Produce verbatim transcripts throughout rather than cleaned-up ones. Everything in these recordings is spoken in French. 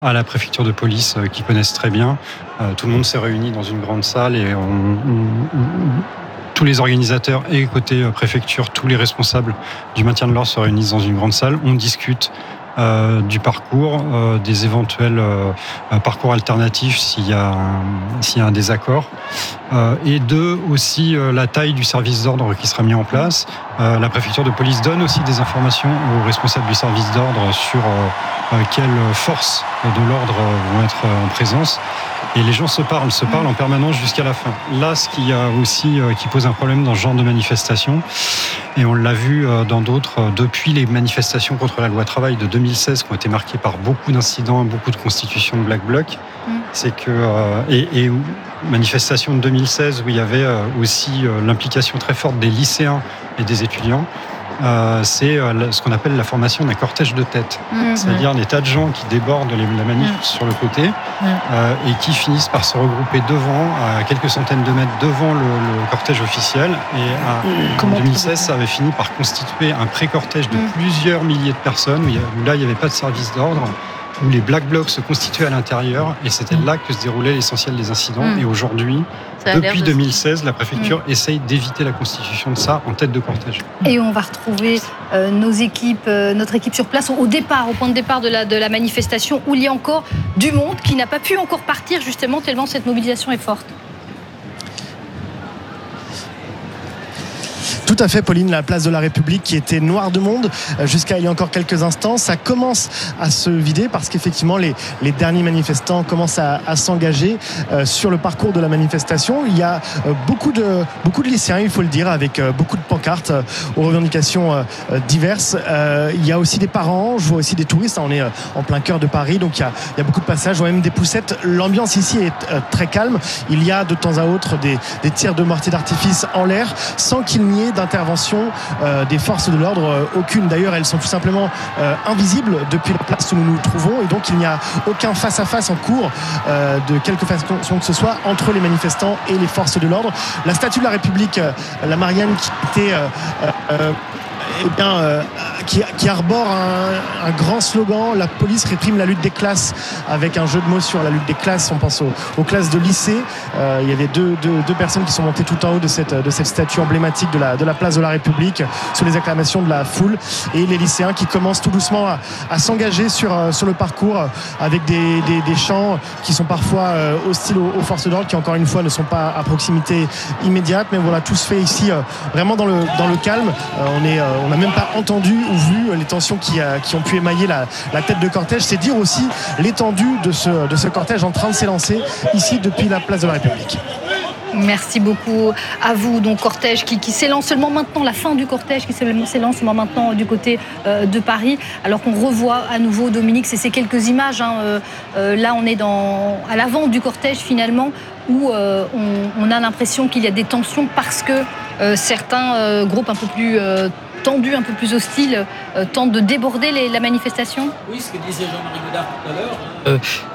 à la préfecture de police euh, qui connaissent très bien. Euh, tout le monde s'est réuni dans une grande salle et on, on, on, tous les organisateurs et côté euh, préfecture, tous les responsables du maintien de l'ordre se réunissent dans une grande salle. On discute Euh, du parcours, euh, des éventuels euh, parcours alternatifs s'il y a un, s'il y a un désaccord, euh, et deux, aussi euh, la taille du service d'ordre qui sera mis en place. Euh, la préfecture de police donne aussi des informations aux responsables du service d'ordre sur euh, euh, quelles forces de l'ordre vont être en présence. Et les gens se parlent, se parlent en permanence jusqu'à la fin. Là, ce qui a aussi euh, qui pose un problème dans ce genre de manifestation, et on l'a vu euh, dans d'autres, euh, depuis les manifestations contre la loi travail de deux mille seize, qui ont été marquées par beaucoup d'incidents, beaucoup de constitutions de Black Bloc, mmh. c'est que euh, et, et manifestation de deux mille seize où il y avait euh, aussi euh, l'implication très forte des lycéens et des étudiants. Euh, c'est euh, ce qu'on appelle la formation d'un cortège de tête. Mmh. C'est-à-dire des tas de gens qui débordent les, la manif mmh. sur le côté mmh. euh, et qui finissent par se regrouper devant, à quelques centaines de mètres devant le, le cortège officiel. Et à, mmh. en deux mille seize, ça avait fini par constituer un pré-cortège de mmh. plusieurs milliers de personnes, où, il y a, où là, il n'y avait pas de service d'ordre, où les Black Blocs se constituaient à l'intérieur, et c'était mmh. là que se déroulait l'essentiel des incidents. Mmh. Et aujourd'hui, depuis deux mille seize, la préfecture mmh. essaye d'éviter la constitution de ça en tête de cortège. Et on va retrouver euh, nos équipes, euh, notre équipe sur place au départ, au point de départ de la, de la manifestation, où il y a encore du monde qui n'a pas pu encore partir, justement, tellement cette mobilisation est forte. Tout à fait, Pauline, la place de la République qui était noire de monde jusqu'à il y a encore quelques instants, ça commence à se vider parce qu'effectivement les, les derniers manifestants commencent à, à s'engager euh, sur le parcours de la manifestation. Il y a euh, beaucoup de, beaucoup de lycéens, il faut le dire, avec euh, beaucoup de pancartes euh, aux revendications euh, diverses. Euh, il y a aussi des parents, je vois aussi des touristes, on est euh, en plein cœur de Paris, donc il y a, il y a beaucoup de passages, même des poussettes. L'ambiance ici est euh, très calme. Il y a de temps à autre des, des tirs de mortier d'artifice en l'air sans qu'il n'y ait d'intervention euh, des forces de l'ordre, euh, aucune d'ailleurs, elles sont tout simplement euh, invisibles depuis la place où nous nous trouvons, et donc il n'y a aucun face-à-face en cours euh, de quelque façon que ce soit entre les manifestants et les forces de l'ordre. La statue de la République, euh, la Marianne, qui était euh, euh, eh bien, euh, qui, qui arbore un, un grand slogan: la police réprime la lutte des classes, avec un jeu de mots sur la lutte des classes. On pense aux, aux classes de lycée. Euh, il y avait deux, deux, deux personnes qui sont montées tout en haut de cette, de cette statue emblématique de la, de la place de la République, sous les acclamations de la foule, et les lycéens qui commencent tout doucement à, à s'engager sur, sur le parcours, avec des, des, des chants qui sont parfois euh, hostiles aux, aux forces de l'ordre, qui encore une fois ne sont pas à proximité immédiate. Mais voilà, tout se fait ici euh, vraiment dans le, dans le calme. Euh, on est, euh, on n'a même pas entendu ou vu les tensions qui, a, qui ont pu émailler la, la tête de cortège. C'est dire aussi l'étendue de ce, de ce cortège en train de s'élancer ici depuis la place de la République. Merci beaucoup à vous. Donc cortège qui, qui s'élance seulement maintenant, la fin du cortège qui s'élance seulement maintenant du côté euh, de Paris, alors qu'on revoit à nouveau, Dominique, c'est ces quelques images, hein, euh, euh, là on est dans, à l'avant du cortège finalement, où euh, on, on a l'impression qu'il y a des tensions parce que euh, certains euh, groupes un peu plus euh, tendus, un peu plus hostiles, euh, tentent de déborder les, la manifestation. Oui, ce que disait Jean-Marie Godard tout à l'heure, euh,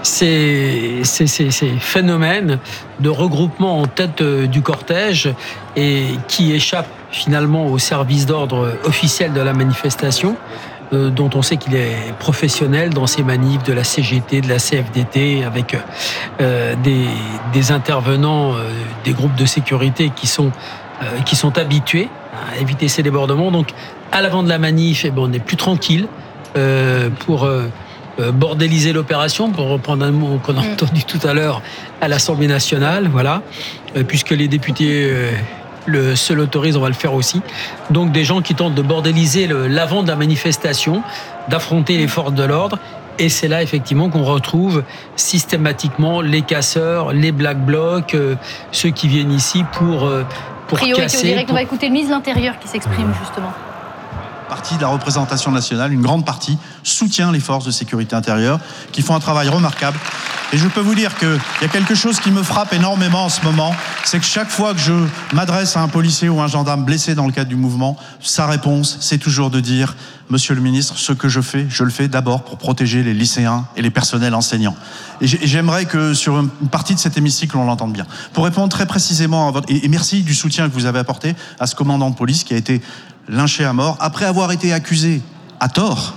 c'est ces, ces, ces phénomènes de regroupement en tête euh, du cortège et qui échappent finalement au service d'ordre officiel de la manifestation, euh, dont on sait qu'il est professionnel dans ses manifs de la C G T, de la C F D T, avec euh, des, des intervenants, euh, des groupes de sécurité qui sont, euh, qui sont habitués à éviter ces débordements. Donc, à l'avant de la manif, eh ben, on est plus tranquille euh, pour euh, bordéliser l'opération, pour reprendre un mot qu'on a entendu tout à l'heure à l'Assemblée nationale, voilà, euh, puisque les députés euh, le, se l'autorisent, on va le faire aussi. Donc, des gens qui tentent de bordéliser le, l'avant de la manifestation, d'affronter les forces de l'ordre. Et c'est là, effectivement, qu'on retrouve systématiquement les casseurs, les Black Blocs, euh, ceux qui viennent ici pour... Euh, Pour Priorité casser, au direct, pour... on va écouter le ministre de l'Intérieur qui s'exprime justement. Partie de la représentation nationale, une grande partie, soutient les forces de sécurité intérieure qui font un travail remarquable. Et je peux vous dire qu'il y a quelque chose qui me frappe énormément en ce moment, c'est que chaque fois que je m'adresse à un policier ou un gendarme blessé dans le cadre du mouvement, sa réponse, c'est toujours de dire: Monsieur le ministre, ce que je fais, je le fais d'abord pour protéger les lycéens et les personnels enseignants. Et j'aimerais que sur une partie de cet hémicycle, on l'entende bien. Pour répondre très précisément à votre... Et merci du soutien que vous avez apporté à ce commandant de police qui a été lynché à mort après avoir été accusé, à tort,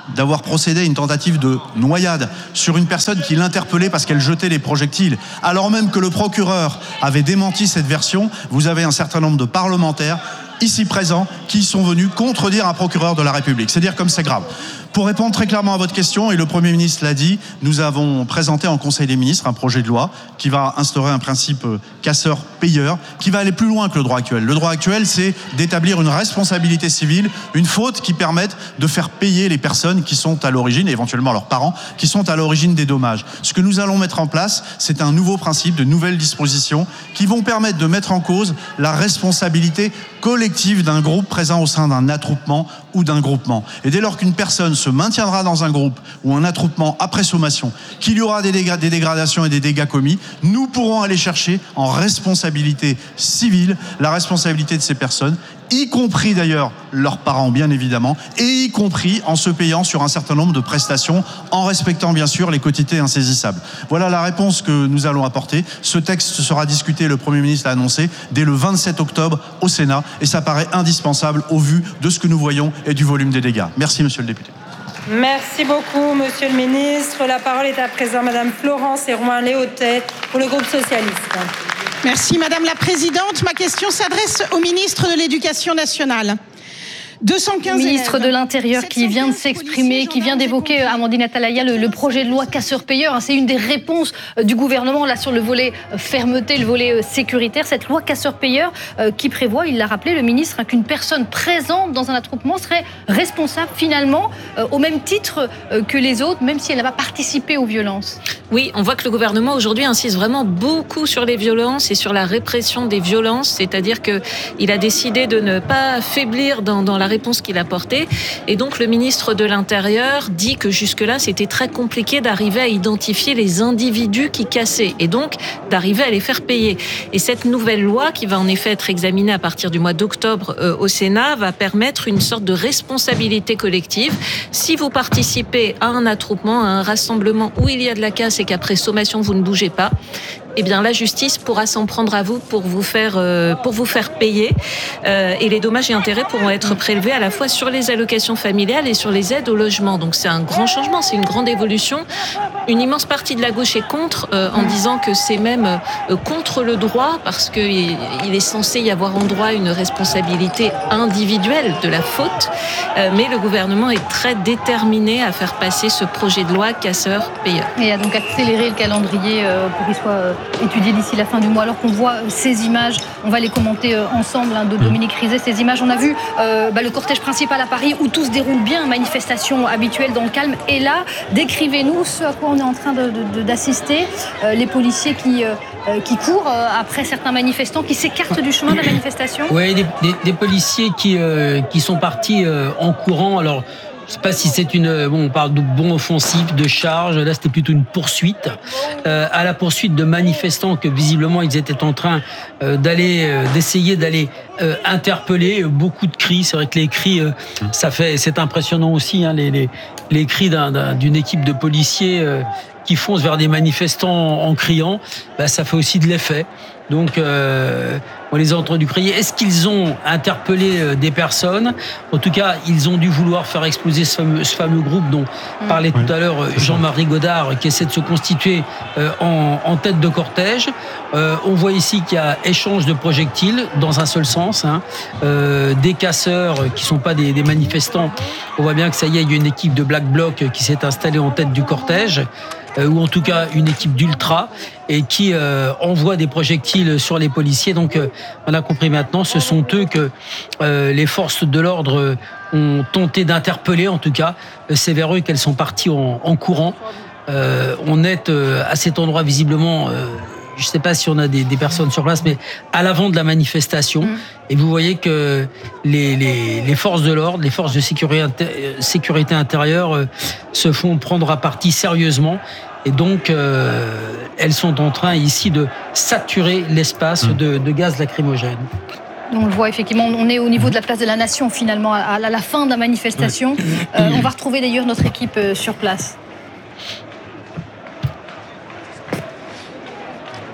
d'avoir procédé à une tentative de noyade sur une personne qui l'interpellait parce qu'elle jetait des projectiles, alors même que le procureur avait démenti cette version. Vous avez un certain nombre de parlementaires ici présents qui sont venus contredire un procureur de la République. C'est dire comme c'est grave. Pour répondre très clairement à votre question, et le Premier ministre l'a dit, nous avons présenté en Conseil des ministres un projet de loi qui va instaurer un principe casseur-payeur, qui va aller plus loin que le droit actuel. Le droit actuel, c'est d'établir une responsabilité civile, une faute qui permette de faire payer les personnes qui sont à l'origine, et éventuellement leurs parents, qui sont à l'origine des dommages. Ce que nous allons mettre en place, c'est un nouveau principe, de nouvelles dispositions qui vont permettre de mettre en cause la responsabilité collective d'un groupe présent au sein d'un attroupement ou d'un groupement. Et dès lors qu'une personne se maintiendra dans un groupe ou un attroupement après sommation, qu'il y aura des, dég- des dégradations et des dégâts commis, nous pourrons aller chercher en responsabilité civile la responsabilité de ces personnes, y compris d'ailleurs leurs parents bien évidemment, et y compris en se payant sur un certain nombre de prestations, en respectant bien sûr les quotités insaisissables. Voilà la réponse que nous allons apporter. Ce texte sera discuté, le Premier ministre l'a annoncé, dès le vingt-sept octobre au Sénat, et ça paraît indispensable au vu de ce que nous voyons et du volume des dégâts. Merci monsieur le député. Merci beaucoup, monsieur le ministre. La parole est à présent madame Florence Herouin-Léautey pour le groupe socialiste. Merci madame la présidente. Ma question s'adresse au ministre de l'Éducation nationale. deux cent quinze le ministre élèves, de l'Intérieur qui vient de s'exprimer, qui vient d'évoquer, Amandine Atalaya, le, le projet de loi casseur-payeur. C'est une des réponses du gouvernement là sur le volet fermeté, le volet sécuritaire. Cette loi casseur-payeur euh, qui prévoit, il l'a rappelé, le ministre, hein, qu'une personne présente dans un attroupement serait responsable finalement euh, au même titre euh, que les autres, même si elle n'a pas participé aux violences. Oui, on voit que le gouvernement aujourd'hui insiste vraiment beaucoup sur les violences et sur la répression des violences, c'est-à-dire qu'il a décidé de ne pas faiblir dans, dans la réponse qu'il a portée. Et donc le ministre de l'Intérieur dit que jusque-là, c'était très compliqué d'arriver à identifier les individus qui cassaient et donc d'arriver à les faire payer. Et cette nouvelle loi, qui va en effet être examinée à partir du mois d'octobre euh, au Sénat, va permettre une sorte de responsabilité collective. Si vous participez à un attroupement, à un rassemblement où il y a de la casse et qu'après sommation, vous ne bougez pas, eh bien la justice pourra s'en prendre à vous pour vous faire euh, pour vous faire payer euh, et les dommages et intérêts pourront être prélevés à la fois sur les allocations familiales et sur les aides au logement. Donc c'est un grand changement, c'est une grande évolution. Une immense partie de la gauche est contre euh, en disant que c'est même euh, contre le droit parce que il est censé y avoir en droit une responsabilité individuelle de la faute. Euh, mais le gouvernement est très déterminé à faire passer ce projet de loi casseur-payeur. Et a donc accéléré le calendrier euh, pour qu'il soit euh, étudié d'ici la fin du mois. Alors qu'on voit ces images, on va les commenter euh, ensemble, hein, de Dominique Rizet. Ces images, on a vu euh, bah, le cortège principal à Paris où tout se déroule bien, manifestation habituelle dans le calme. Et là, décrivez-nous ce à quoi on est en train de, de, d'assister. Euh, les policiers qui, euh, qui courent euh, après certains manifestants, qui s'écartent du chemin de la manifestation. Oui, des, des, des policiers qui, euh, qui sont partis euh, en courant. Alors, je ne sais pas si c'est une... Bon, on parle de bond offensif, de charge. Là, c'était plutôt une poursuite. Euh, à la poursuite de manifestants que, visiblement, ils étaient en train euh, d'aller, euh, d'essayer d'aller euh, interpeller. Beaucoup de cris. C'est vrai que les cris, euh, ça fait... C'est impressionnant aussi, hein, les, les, les cris d'un, d'un, d'une équipe de policiers euh, qui foncent vers des manifestants en, en criant. Bah, ça fait aussi de l'effet. Donc, euh, on les a entendus crier. Est-ce qu'ils ont interpellé des personnes ? En tout cas, ils ont dû vouloir faire exploser ce fameux, ce fameux groupe dont mmh. parlait tout à l'heure Jean-Marie Godard, qui essaie de se constituer en, en tête de cortège. Euh, on voit ici qu'il y a échange de projectiles dans un seul sens. Hein. Euh, des casseurs qui ne sont pas des, des manifestants. On voit bien que ça y est, il y a une équipe de Black Bloc qui s'est installée en tête du cortège. Euh, ou en tout cas une équipe d'ultra, et qui euh, envoie des projectiles sur les policiers. Donc euh, on a compris maintenant, ce sont eux que euh, les forces de l'ordre ont tenté d'interpeller, en tout cas. C'est vers eux qu'elles sont parties en, en courant. Euh, on est euh, à cet endroit visiblement... Euh, je ne sais pas si on a des, des personnes sur place, mais à l'avant de la manifestation. Mmh. Et vous voyez que les, les, les forces de l'ordre, les forces de sécurité, sécurité intérieure euh, se font prendre à partie sérieusement. Et donc, euh, elles sont en train ici de saturer l'espace mmh. de, de gaz lacrymogène. On le voit effectivement, on est au niveau de la place de la Nation finalement, à la fin de la manifestation. Mmh. Euh, on va retrouver d'ailleurs notre équipe sur place.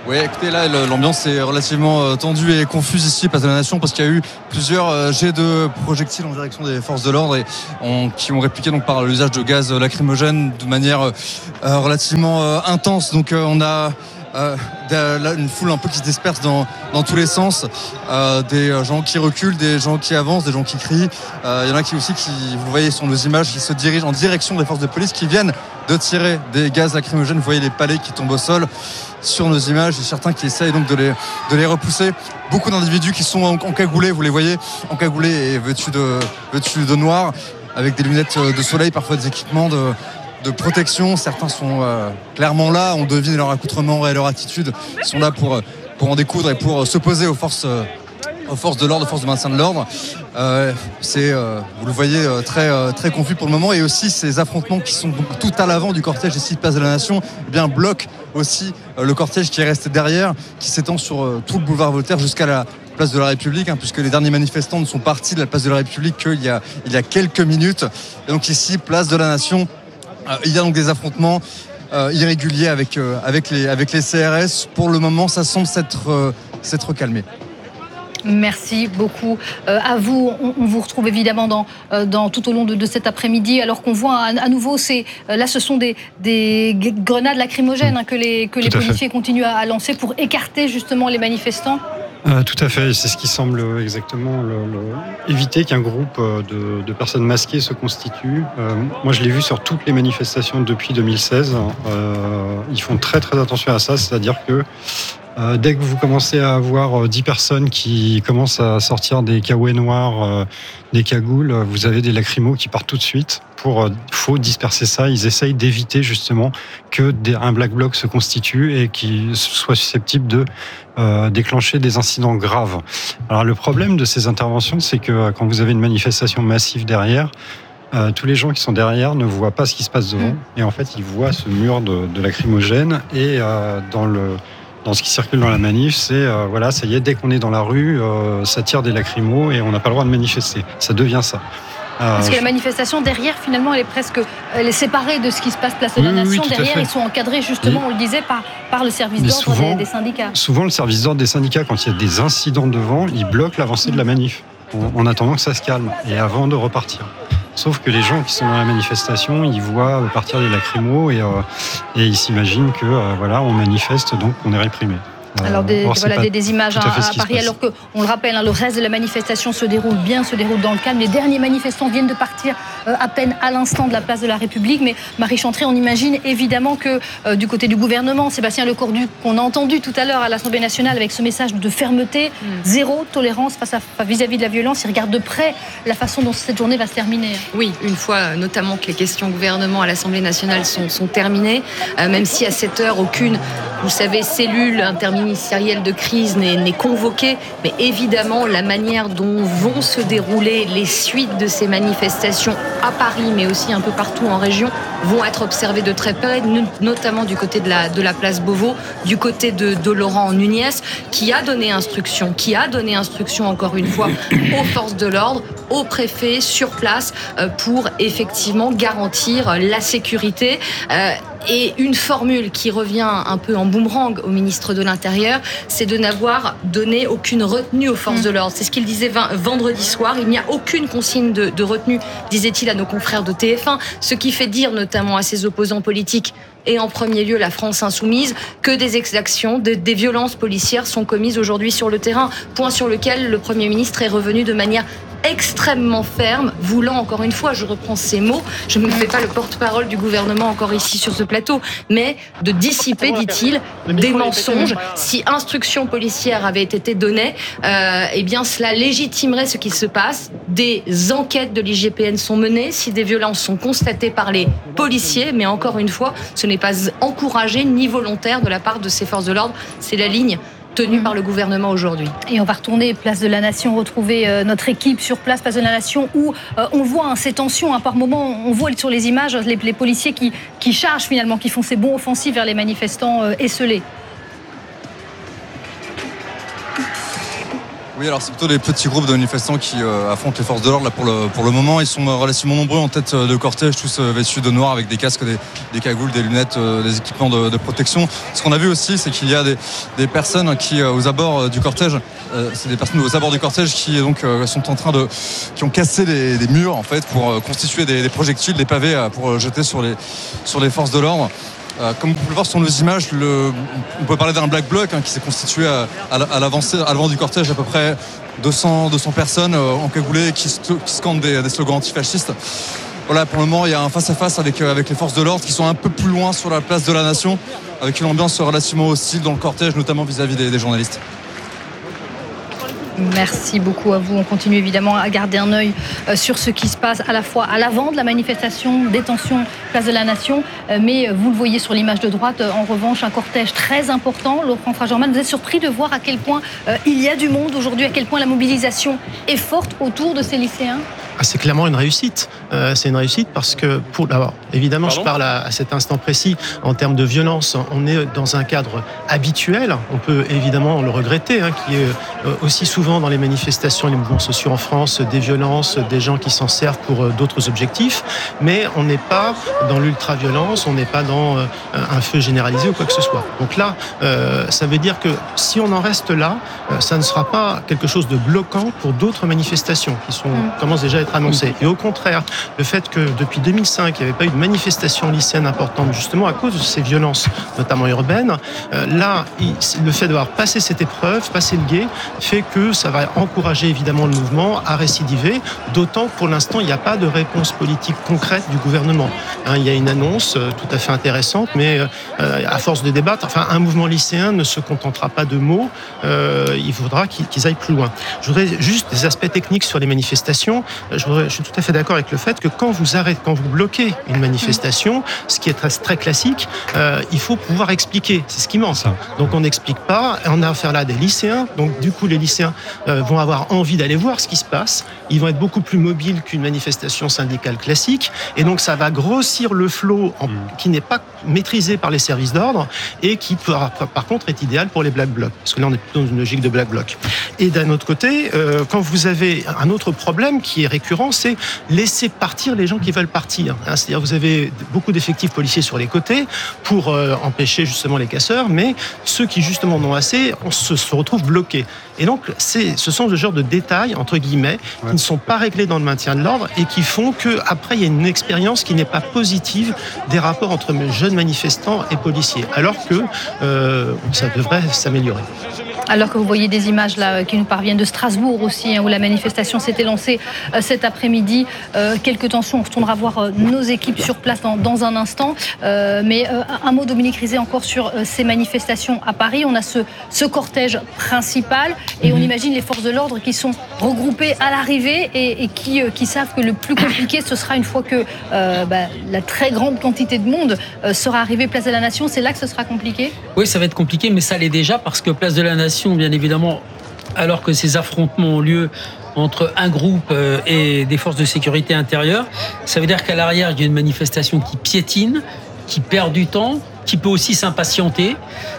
Oui, écoutez, là, l'ambiance est relativement tendue et confuse ici, place de la Nation, parce qu'il y a eu plusieurs jets de projectiles en direction des forces de l'ordre et on, qui ont répliqué donc par l'usage de gaz lacrymogène de manière euh, relativement euh, intense. Donc euh, on a euh, une foule un peu qui se disperse dans, dans tous les sens, euh, des gens qui reculent, des gens qui avancent, des gens qui crient. Euh, il y en a qui aussi qui, vous voyez sur nos images, qui se dirigent en direction des forces de police qui viennent de tirer des gaz lacrymogènes. Vous voyez les palets qui tombent au sol sur nos images et certains qui essayent donc de les, de les repousser. Beaucoup d'individus qui sont encagoulés, vous les voyez, encagoulés et vêtus de, vêtus de noir, avec des lunettes de soleil, parfois des équipements de, de protection. Certains sont euh, clairement là, on devine leur accoutrement et leur attitude. Ils sont là pour, pour en découdre et pour s'opposer aux forces, aux forces de l'ordre, aux forces de maintien de l'ordre. Euh, c'est, euh, vous le voyez, euh, très, euh, très confus pour le moment. Et aussi ces affrontements qui sont tout à l'avant du cortège ici, place de la Nation, eh bien, bloquent aussi euh, le cortège qui est resté derrière, qui s'étend sur euh, tout le boulevard Voltaire jusqu'à la place de la République, hein, puisque les derniers manifestants ne sont partis de la place de la République qu'il y a, il y a quelques minutes. Et donc ici, place de la Nation, euh, il y a donc des affrontements euh, irréguliers avec, euh, avec, les, avec les C R S. Pour le moment, ça semble s'être, euh, s'être calmé. Merci beaucoup euh, à vous. On, on vous retrouve évidemment dans, euh, dans, tout au long de, de cet après-midi, alors qu'on voit à, à nouveau, c'est, euh, là ce sont des, des grenades lacrymogènes hein, que les, que les policiers fait. continuent à, à lancer pour écarter justement les manifestants. Euh, tout à fait, c'est ce qui semble exactement le, le, éviter qu'un groupe de, de personnes masquées se constitue. Euh, moi je l'ai vu sur toutes les manifestations depuis deux mille seize. Euh, ils font très très attention à ça, c'est-à-dire que Euh, dès que vous commencez à avoir dix personnes qui commencent à sortir des caouets noirs, euh, des cagoules, vous avez des lacrymos qui partent tout de suite. Pour euh, faut disperser ça. Ils essayent d'éviter justement que des, un black bloc se constitue et qui soit susceptible de euh, déclencher des incidents graves. Alors le problème de ces interventions, c'est que quand vous avez une manifestation massive derrière, Euh, tous les gens qui sont derrière ne voient pas ce qui se passe devant. Et en fait, ils voient ce mur de, de lacrymogène. Et euh, dans, le, dans ce qui circule dans la manif, c'est, euh, voilà, ça y est, dès qu'on est dans la rue, euh, ça tire des lacrymos et on n'a pas le droit de manifester. Ça devient ça. Euh, Parce que la manifestation, derrière, finalement, elle est presque elle est séparée de ce qui se passe place de la oui, Nation. Oui, derrière, ils sont encadrés, justement, oui. on le disait, par, par le service d'ordre souvent, des, des syndicats. Souvent, le service d'ordre des syndicats, quand il y a des incidents devant, il bloque l'avancée mmh. de la manif, en, en attendant que ça se calme et avant de repartir. Sauf que les gens qui sont dans la manifestation, ils voient partir les lacrymos et, euh, et ils s'imaginent que euh, voilà, on manifeste, donc on est réprimé. Alors des, Or, voilà, des, des images à, à Paris, alors qu'on le rappelle, hein, le reste de la manifestation se déroule bien, se déroule dans le calme. Les derniers manifestants viennent de partir euh, à peine à l'instant de la place de la République. Mais Marie Chantrey, on imagine évidemment que euh, du côté du gouvernement, Sébastien Lecornu, qu'on a entendu tout à l'heure à l'Assemblée nationale avec ce message de fermeté, mmh. zéro tolérance face à, vis-à-vis de la violence, il regarde de près la façon dont cette journée va se terminer. Oui, une fois notamment que les questions gouvernement à l'Assemblée nationale sont, sont terminées, euh, même si à cette heure, aucune, vous savez, cellule interministérielle ministériel de crise n'est, n'est convoqué, mais évidemment la manière dont vont se dérouler les suites de ces manifestations à Paris, mais aussi un peu partout en région, vont être observées de très près, notamment du côté de la, de la place Beauvau, du côté de, de Laurent Nunez, qui a donné instruction, qui a donné instruction encore une fois aux forces de l'ordre, aux préfets sur place, pour effectivement garantir la sécurité. Euh, Et une formule qui revient un peu en boomerang au ministre de l'Intérieur, c'est de n'avoir donné aucune retenue aux forces de l'ordre. C'est ce qu'il disait vendredi soir. Il n'y a aucune consigne de, de retenue, disait-il à nos confrères de T F un, ce qui fait dire notamment à ses opposants politiques et en premier lieu la France insoumise, que des exactions, de, des violences policières sont commises aujourd'hui sur le terrain. Point sur lequel le Premier ministre est revenu de manière extrêmement ferme, voulant encore une fois, je reprends ces mots, je ne me fais pas le porte-parole du gouvernement encore ici sur ce plateau, mais de dissiper, dit-il, des mensonges. Si instruction policière avait été donnée, euh, eh bien cela légitimerait ce qui se passe. Des enquêtes de l'I G P N sont menées, si des violences sont constatées par les policiers, mais encore une fois, ce n'est pas encouragé ni volontaire de la part de ces forces de l'ordre. C'est la ligne tenue par le gouvernement aujourd'hui. Et on va retourner place de la Nation, retrouver euh, notre équipe sur place, place de la Nation, où euh, on voit hein, ces tensions. Hein, par moments, on voit sur les images les, les policiers qui, qui chargent finalement, qui font ces bons offensifs vers les manifestants euh, esselés. Oui, alors c'est plutôt des petits groupes de manifestants qui euh, affrontent les forces de l'ordre là, pour, le, pour le moment. Ils sont relativement nombreux en tête de cortège, tous euh, vêtus de noir avec des casques, des, des cagoules, des lunettes, euh, des équipements de, de protection. Ce qu'on a vu aussi, c'est qu'il y a des, des personnes qui, euh, aux abords euh, du cortège, euh, c'est des personnes aux abords du cortège qui donc euh, sont en train de, qui ont cassé des, des murs en fait pour euh, constituer des, des projectiles, des pavés euh, pour euh, jeter sur les, sur les forces de l'ordre. Euh, comme vous pouvez le voir sur nos images, le, on peut parler d'un black bloc hein, qui s'est constitué à, à, à l'avancée, à l'avant du cortège, à peu près deux cents, deux cents personnes euh, encagoulées qui, qui scandent des, des slogans antifascistes. Voilà, pour le moment, il y a un face-à-face avec, euh, avec les forces de l'ordre qui sont un peu plus loin sur la place de la Nation, avec une ambiance relativement hostile dans le cortège, notamment vis-à-vis des, des journalistes. Merci beaucoup à vous. On continue évidemment à garder un œil sur ce qui se passe à la fois à l'avant de la manifestation, détention, place de la Nation, mais vous le voyez sur l'image de droite, en revanche, un cortège très important. Laurent Frage-Orman, vous êtes surpris de voir à quel point il y a du monde aujourd'hui, à quel point la mobilisation est forte autour de ces lycéens? C'est clairement une réussite. Euh, c'est une réussite parce que, pour, alors, évidemment, Pardon je parle à, à cet instant précis en termes de violence. On est dans un cadre habituel. On peut évidemment le regretter, hein, qui est euh, aussi souvent dans les manifestations et les mouvements sociaux en France, des violences, des gens qui s'en servent pour euh, d'autres objectifs. Mais on n'est pas dans l'ultra-violence, on n'est pas dans euh, un feu généralisé ou quoi que ce soit. Donc là, euh, ça veut dire que si on en reste là, euh, ça ne sera pas quelque chose de bloquant pour d'autres manifestations qui sont, mmh. commencent déjà à être annoncé. Et au contraire, le fait que depuis deux mille cinq, il n'y avait pas eu de manifestation lycéenne importante, justement à cause de ces violences, notamment urbaines, euh, là, il, le fait d'avoir passé cette épreuve, passé le gué, fait que ça va encourager évidemment le mouvement à récidiver, d'autant que pour l'instant, il n'y a pas de réponse politique concrète du gouvernement. Hein, il y a une annonce euh, tout à fait intéressante, mais euh, à force de débattre, enfin, un mouvement lycéen ne se contentera pas de mots, euh, il faudra qu'ils, qu'ils aillent plus loin. Je voudrais juste des aspects techniques sur les manifestations. Je, voudrais, je suis tout à fait d'accord avec le fait que quand vous arrêtez, quand vous bloquez une manifestation, ce qui est très, très classique, euh, il faut pouvoir expliquer. C'est ce qui manque. Donc on n'explique pas. On a affaire là à des lycéens. Donc du coup, les lycéens euh, vont avoir envie d'aller voir ce qui se passe. Ils vont être beaucoup plus mobiles qu'une manifestation syndicale classique. Et donc ça va grossir le flot en, qui n'est pas maîtrisé par les services d'ordre et qui par, par contre est idéal pour les black blocs. Parce que là, on est plutôt dans une logique de black bloc. Et d'un autre côté, euh, quand vous avez un autre problème qui est récurrent, c'est laisser partir les gens qui veulent partir. Hein, c'est-à-dire vous avez beaucoup d'effectifs policiers sur les côtés pour euh, empêcher justement les casseurs, mais ceux qui justement n'ont assez, on se, se retrouvent bloqués. Et donc, c'est, ce sont ce genre de détails, entre guillemets, qui ne sont pas réglés dans le maintien de l'ordre et qui font qu'après, il y a une expérience qui n'est pas positive des rapports entre jeunes manifestants et policiers, alors que euh, ça devrait s'améliorer. Alors que vous voyez des images là qui nous parviennent de Strasbourg aussi, hein, où la manifestation s'était lancée euh, cet après-midi. Euh, quelques tensions, on retournera voir euh, nos équipes sur place dans, dans un instant. Euh, mais euh, un mot, Dominique Rizet, encore sur euh, ces manifestations à Paris. On a ce, ce cortège principal et mm-hmm. on imagine les forces de l'ordre qui sont regroupées à l'arrivée et, et qui, euh, qui savent que le plus compliqué, ce sera une fois que euh, bah, la très grande quantité de monde euh, sera arrivée place de la Nation. C'est là que ce sera compliqué? Oui, ça va être compliqué, mais ça l'est déjà parce que place de la Nation, bien évidemment, alors que ces affrontements ont lieu entre un groupe et des forces de sécurité intérieure, ça veut dire qu'à l'arrière, il y a une manifestation qui piétine, qui perd du temps, qui peut aussi s'impatienter,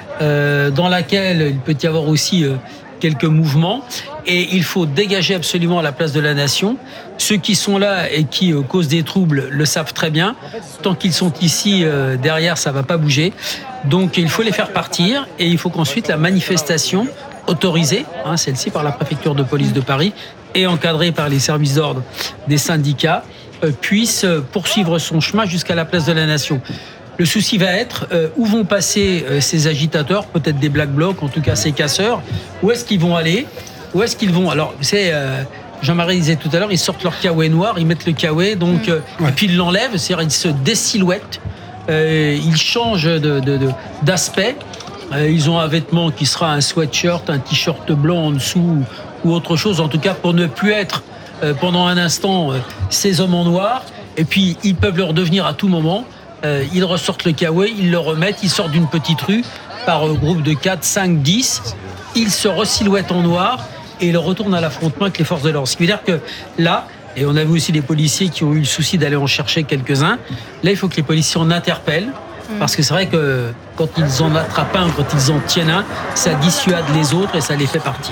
euh, dans laquelle il peut y avoir aussi euh, quelques mouvements, et il faut dégager absolument la place de la Nation. Ceux qui sont là et qui euh, causent des troubles le savent très bien. Tant qu'ils sont ici, euh, derrière, ça ne va pas bouger. Donc il faut les faire partir, et il faut qu'ensuite la manifestation autorisée, hein, celle-ci par la préfecture de police de Paris, et encadrée par les services d'ordre des syndicats, euh, puisse poursuivre son chemin jusqu'à la place de la Nation. Le souci va être euh, où vont passer euh, ces agitateurs, peut-être des black blocs, en tout cas ces casseurs. Où est-ce qu'ils vont aller? Où est-ce qu'ils vont? Alors, c'est euh, Jean-Marie disait tout à l'heure, ils sortent leur kawaii noir, ils mettent le kawaii, donc euh, ouais. et puis ils l'enlèvent, c'est-à-dire ils se désilhouettent, euh, ils changent de, de, de, d'aspect. Euh, ils ont un vêtement qui sera un sweatshirt, un t-shirt blanc en dessous ou autre chose, en tout cas pour ne plus être euh, pendant un instant euh, ces hommes en noir. Et puis ils peuvent le redevenir à tout moment. Euh, ils ressortent le kawaii, ils le remettent, ils sortent d'une petite rue par euh, groupe de quatre, cinq, dix. Ils se resilhouettent en noir et ils retournent à l'affrontement avec les forces de l'ordre. Ce qui veut dire que là, et on a vu aussi les policiers qui ont eu le souci d'aller en chercher quelques-uns, là il faut que les policiers en interpellent. Parce que c'est vrai que quand ils en attrapent un, quand ils en tiennent un, ça dissuade les autres et ça les fait partir.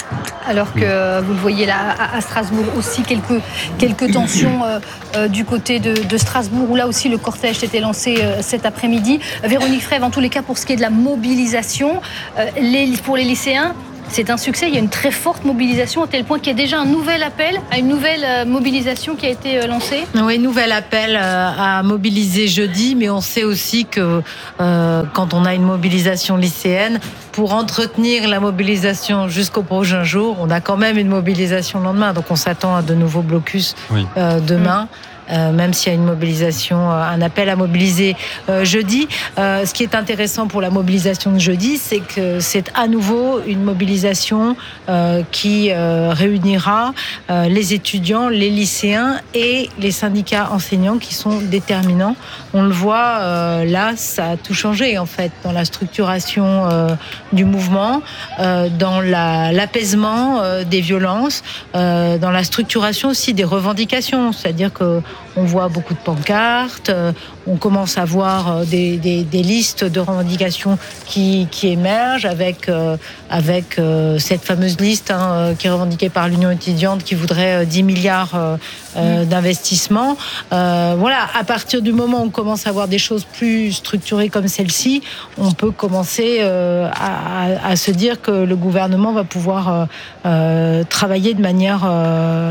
Alors que vous le voyez là à Strasbourg aussi, quelques, quelques tensions euh, euh, du côté de, de Strasbourg, où là aussi le cortège s'était lancé euh, cet après-midi. Véronique Frève, en tous les cas, pour ce qui est de la mobilisation, euh, les, pour les lycéens, c'est un succès. Il y a une très forte mobilisation à tel point qu'il y a déjà un nouvel appel à une nouvelle mobilisation qui a été lancée. Oui, nouvel appel à mobiliser jeudi, mais on sait aussi que euh, quand on a une mobilisation lycéenne, pour entretenir la mobilisation jusqu'au prochain jour, on a quand même une mobilisation le lendemain. Donc on s'attend à de nouveaux blocus oui. euh, demain. Mmh. Euh, même s'il y a une mobilisation, euh, un appel à mobiliser euh, jeudi. Euh, ce qui est intéressant pour la mobilisation de jeudi, c'est que c'est à nouveau une mobilisation euh, qui euh, réunira euh, les étudiants, les lycéens et les syndicats enseignants qui sont déterminants. On le voit, euh, là, ça a tout changé en fait dans la structuration euh, du mouvement, euh, dans la, l'apaisement euh, des violences, euh, dans la structuration aussi des revendications, c'est-à-dire que on voit beaucoup de pancartes, on commence à voir des, des, des listes de revendications qui, qui émergent avec, euh, avec euh, cette fameuse liste hein, qui est revendiquée par l'Union étudiante qui voudrait dix milliards euh, euh, d'investissements. Euh, voilà, à partir du moment où on commence à voir des choses plus structurées comme celle-ci, on peut commencer euh, à, à, à se dire que le gouvernement va pouvoir euh, euh, travailler de manière... Euh,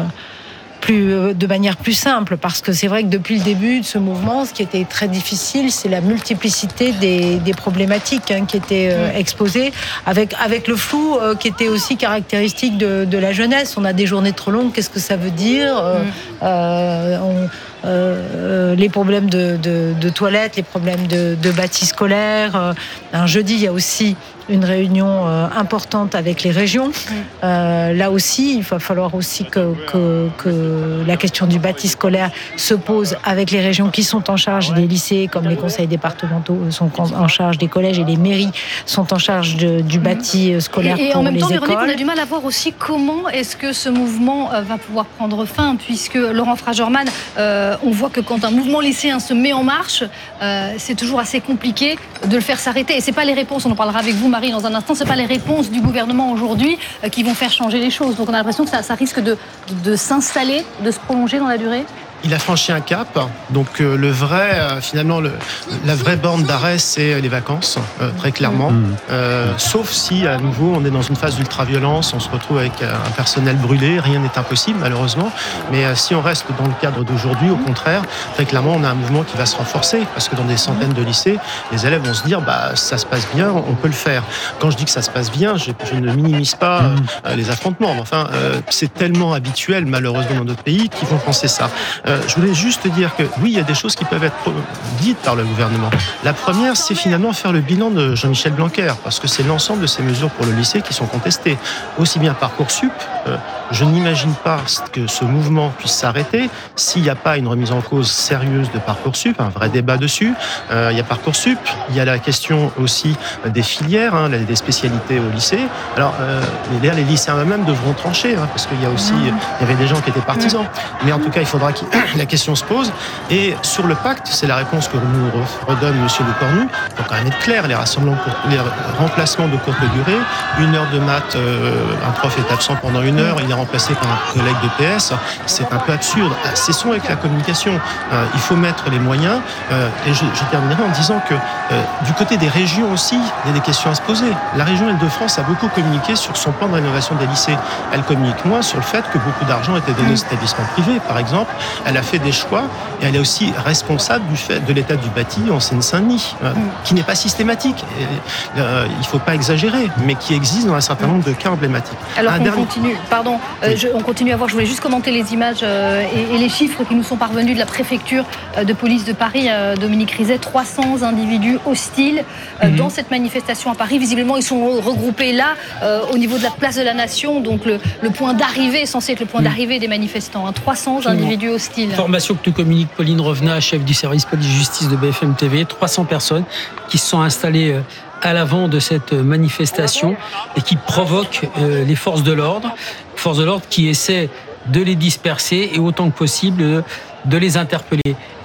Plus, de manière plus simple, parce que c'est vrai que depuis le début de ce mouvement, ce qui était très difficile, c'est la multiplicité des, des problématiques hein, qui étaient euh, exposées, avec, avec le flou euh, qui était aussi caractéristique de, de la jeunesse. On a des journées trop longues, qu'est-ce que ça veut dire euh, euh, on, Euh, les problèmes de, de, de toilettes, les problèmes de, de bâtis scolaires. Euh, un jeudi, il y a aussi une réunion euh, importante avec les régions. Euh, là aussi, il va falloir aussi que, que, que la question du bâti scolaire se pose avec les régions qui sont en charge des lycées, comme les conseils départementaux sont en charge des collèges et les mairies sont en charge de, du bâti scolaire et, et pour les écoles. Et en même temps, Véronique, on a du mal à voir aussi comment est-ce que ce mouvement va pouvoir prendre fin, puisque Laurent Fragerman, euh, on voit que quand un mouvement lycéen se met en marche, euh, c'est toujours assez compliqué de le faire s'arrêter. Et c'est pas les réponses, on en parlera avec vous, Marie, dans un instant, c'est pas les réponses du gouvernement aujourd'hui euh, qui vont faire changer les choses. Donc on a l'impression que ça, ça risque de, de, de s'installer, de se prolonger dans la durée. Il a franchi un cap, donc euh, le vrai, euh, finalement, le, la vraie borne d'arrêt, c'est les vacances, euh, très clairement. Mmh. Euh, sauf si, à nouveau, on est dans une phase d'ultra-violence, on se retrouve avec un personnel brûlé, rien n'est impossible, malheureusement. Mais euh, si on reste dans le cadre d'aujourd'hui, au contraire, très clairement, on a un mouvement qui va se renforcer, parce que dans des centaines de lycées, les élèves vont se dire, bah, ça se passe bien, on peut le faire. Quand je dis que ça se passe bien, je, je ne minimise pas euh, les affrontements, mais enfin, euh, c'est tellement habituel, malheureusement, dans d'autres pays, qu'ils vont penser ça. Euh, je voulais juste dire que oui, il y a des choses qui peuvent être dites par le gouvernement. La première, c'est finalement faire le bilan de Jean-Michel Blanquer, parce que c'est l'ensemble de ces mesures pour le lycée qui sont contestées. Aussi bien Parcoursup, euh, je n'imagine pas que ce mouvement puisse s'arrêter s'il n'y a pas une remise en cause sérieuse de Parcoursup, un vrai débat dessus. Euh, il y a Parcoursup, il y a la question aussi des filières, hein, des spécialités au lycée. Alors, euh, les, les lycéens eux-mêmes devront trancher, hein, parce qu'il y a aussi, il y avait des gens qui étaient partisans. Mais en tout cas, il faudra que la question se pose. Et sur le pacte, c'est la réponse que nous redonne M. Le Cornu. Il faut quand même être clair, les rassemblements, les remplacements de courte durée, une heure de maths, euh, un prof est absent pendant une heure, il est remplacé par un collègue de P S, c'est un peu absurde. Cessons avec la communication. Euh, il faut mettre les moyens. Euh, et je, je terminerai en disant que euh, du côté des régions aussi, il y a des questions à se poser. La région Île-de-France a beaucoup communiqué sur son plan de rénovation des lycées. Elle communique moins sur le fait que beaucoup d'argent était donné aux établissements privés, par exemple. Elle a fait des choix et elle est aussi responsable du fait de l'état du bâti en Seine-Saint-Denis, euh, qui n'est pas systématique. Et, euh, il ne faut pas exagérer, mais qui existe dans un certain nombre de cas emblématiques. Alors un qu'on dernier... continue, pardon, oui. euh, je, on continue à voir, je voulais juste commenter les images euh, et, et les chiffres qui nous sont parvenus de la préfecture euh, de police de Paris, euh, Dominique Rizet, trois cents individus hostiles euh, mm-hmm. dans cette manifestation à Paris. Visiblement, ils sont regroupés là, euh, au niveau de la place de la Nation, donc le, le point d'arrivée, censé être le point mm. d'arrivée des manifestants. Hein, trois cents individus hostiles. Information que nous communique Pauline Revenat, chef du service police-justice de B F M T V, trois cents personnes qui se sont installées à l'avant de cette manifestation et qui provoquent les forces de l'ordre, forces de l'ordre qui essaient de les disperser et autant que possible de les interpeller.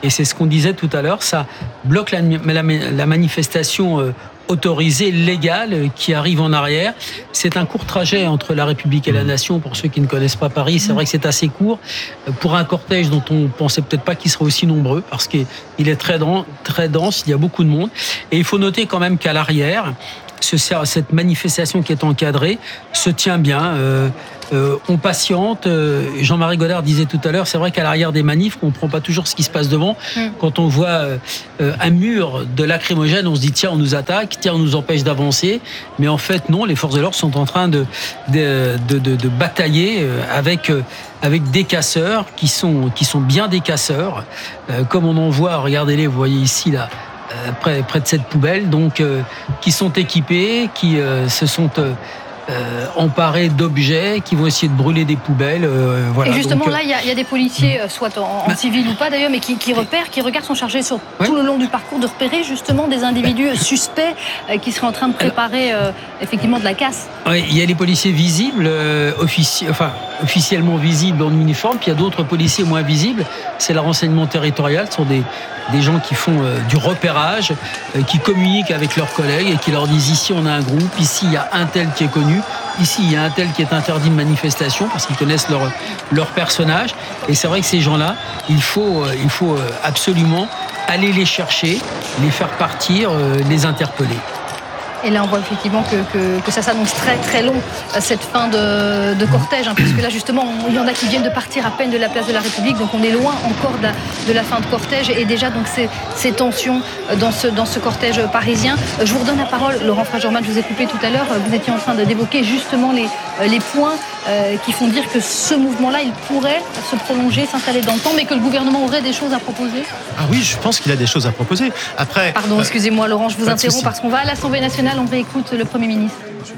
Et c'est ce qu'on disait tout à l'heure, ça bloque la, la, la manifestation euh, autorisée, légale, qui arrive en arrière. C'est un court trajet entre la République et la Nation, pour ceux qui ne connaissent pas Paris. C'est vrai que c'est assez court pour un cortège dont on pensait peut-être pas qu'il serait aussi nombreux, parce qu'il est très, très dense, il y a beaucoup de monde. Et il faut noter quand même qu'à l'arrière, ce, cette manifestation qui est encadrée se tient bien. Euh, Euh, on patiente. Euh, Jean-Marie Godard disait tout à l'heure, c'est vrai qu'à l'arrière des manifs, on ne comprend pas toujours ce qui se passe devant. Mm. Quand on voit euh, un mur de lacrymogène, on se dit tiens, on nous attaque, tiens, on nous empêche d'avancer. Mais en fait, non, les forces de l'ordre sont en train de, de, de, de, de batailler avec, avec des casseurs qui sont, qui sont bien des casseurs. Euh, comme on en voit, regardez-les, vous voyez ici, là, près, près de cette poubelle, donc, euh, qui sont équipés, qui euh, se sont... Euh, Euh, emparés d'objets qui vont essayer de brûler des poubelles. Euh, voilà. Et justement, Donc, là, il y, y a des policiers, euh, soit en, en bah, civil ou pas d'ailleurs, mais qui, qui repèrent, qui regardent, sont chargés sur ouais. tout le long du parcours de repérer justement des individus suspects euh, qui seraient en train de préparer euh, effectivement de la casse. Oui, il y a les policiers visibles, euh, offici- enfin, officiellement visibles en uniforme, puis il y a d'autres policiers moins visibles. C'est le renseignement territorial, ce sont des, des gens qui font euh, du repérage, euh, qui communiquent avec leurs collègues et qui leur disent ici on a un groupe, ici il y a un tel qui est connu, ici il y a un tel qui est interdit de manifestation parce qu'ils connaissent leur, leur personnage. Et c'est vrai que ces gens-là, il faut, euh, il faut absolument aller les chercher, les faire partir, euh, les interpeller. Et là, on voit effectivement que, que, que ça s'annonce très très long, cette fin de, de cortège, hein, puisque là, justement, il y en a qui viennent de partir à peine de la place de la République, donc on est loin encore de la, de la fin de cortège, et déjà, donc, ces, ces tensions dans ce, dans ce cortège parisien. Je vous redonne la parole, Laurent Frage-Orman, je vous ai coupé tout à l'heure, vous étiez en train d'évoquer justement les, les points euh, qui font dire que ce mouvement-là, il pourrait se prolonger, s'installer dans le temps, mais que le gouvernement aurait des choses à proposer. Ah oui, je pense qu'il a des choses à proposer. Après, Pardon, euh, excusez-moi, Laurent, je vous interromps, parce qu'on va à l'Assemblée nationale. On réécoute le Premier ministre.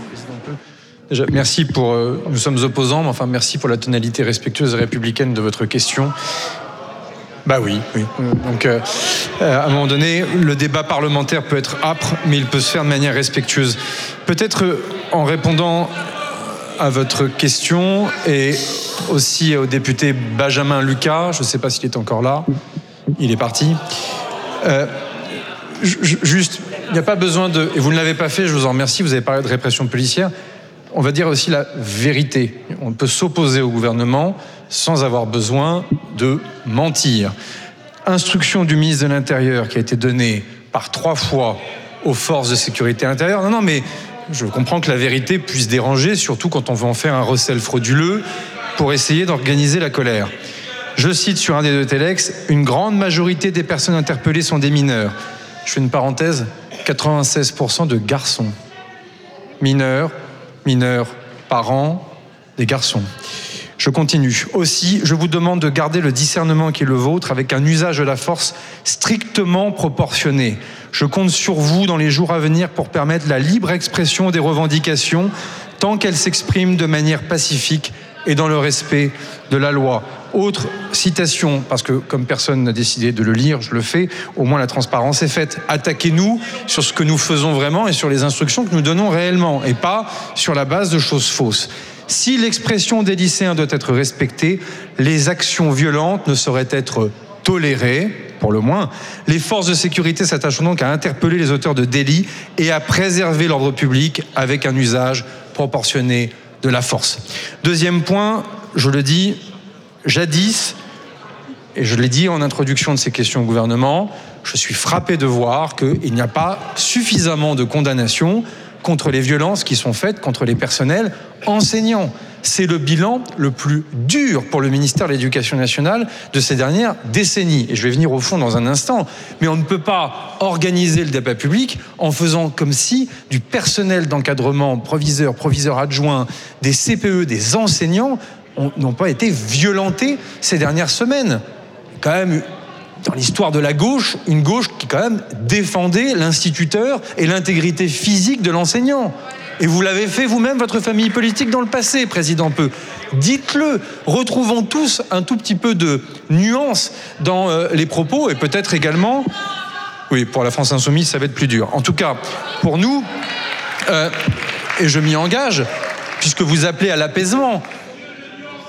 Déjà, merci pour... Euh, nous sommes opposants, mais enfin, merci pour la tonalité respectueuse et républicaine de votre question. Bah oui, oui. Donc, euh, à un moment donné, le débat parlementaire peut être âpre, mais il peut se faire de manière respectueuse. Peut-être euh, en répondant à votre question et aussi au député Benjamin Lucas, je ne sais pas s'il est encore là, il est parti. Euh, juste... Il n'y a pas besoin de... Et vous ne l'avez pas fait, je vous en remercie, vous avez parlé de répression policière. On va dire aussi la vérité. On peut s'opposer au gouvernement sans avoir besoin de mentir. Instruction du ministre de l'Intérieur qui a été donnée par trois fois aux forces de sécurité intérieure. Non, non, mais je comprends que la vérité puisse déranger, surtout quand on veut en faire un recel frauduleux pour essayer d'organiser la colère. Je cite sur un des deux téléx, une grande majorité des personnes interpellées sont des mineurs. Je fais une parenthèse, quatre-vingt-seize pour cent de garçons. Mineurs, mineurs, parents, des garçons. Je continue. Aussi, je vous demande de garder le discernement qui est le vôtre avec un usage de la force strictement proportionné. Je compte sur vous dans les jours à venir pour permettre la libre expression des revendications tant qu'elles s'expriment de manière pacifique et dans le respect de la loi. Autre citation, parce que comme personne n'a décidé de le lire, je le fais, au moins la transparence est faite. Attaquez-nous sur ce que nous faisons vraiment et sur les instructions que nous donnons réellement, et pas sur la base de choses fausses. Si l'expression des lycéens doit être respectée, les actions violentes ne sauraient être tolérées, pour le moins. Les forces de sécurité s'attachent donc à interpeller les auteurs de délits et à préserver l'ordre public avec un usage proportionné de la force. Deuxième point, je le dis, jadis, et je l'ai dit en introduction de ces questions au gouvernement, je suis frappé de voir qu'il n'y a pas suffisamment de condamnations contre les violences qui sont faites contre les personnels enseignants. C'est le bilan le plus dur pour le ministère de l'Éducation nationale de ces dernières décennies. Et je vais venir au fond dans un instant. Mais on ne peut pas organiser le débat public en faisant comme si du personnel d'encadrement, proviseurs, proviseurs adjoints, des C P E, des enseignants, n'ont pas été violentés ces dernières semaines. Quand même, dans l'histoire de la gauche, une gauche qui quand même défendait l'instituteur et l'intégrité physique de l'enseignant. Et vous l'avez fait vous-même, votre famille politique, dans le passé, président Peu. Dites-le, retrouvons tous un tout petit peu de nuance dans euh, les propos, et peut-être également... Oui, pour la France Insoumise, ça va être plus dur. En tout cas, pour nous, euh, et je m'y engage, puisque vous appelez à l'apaisement,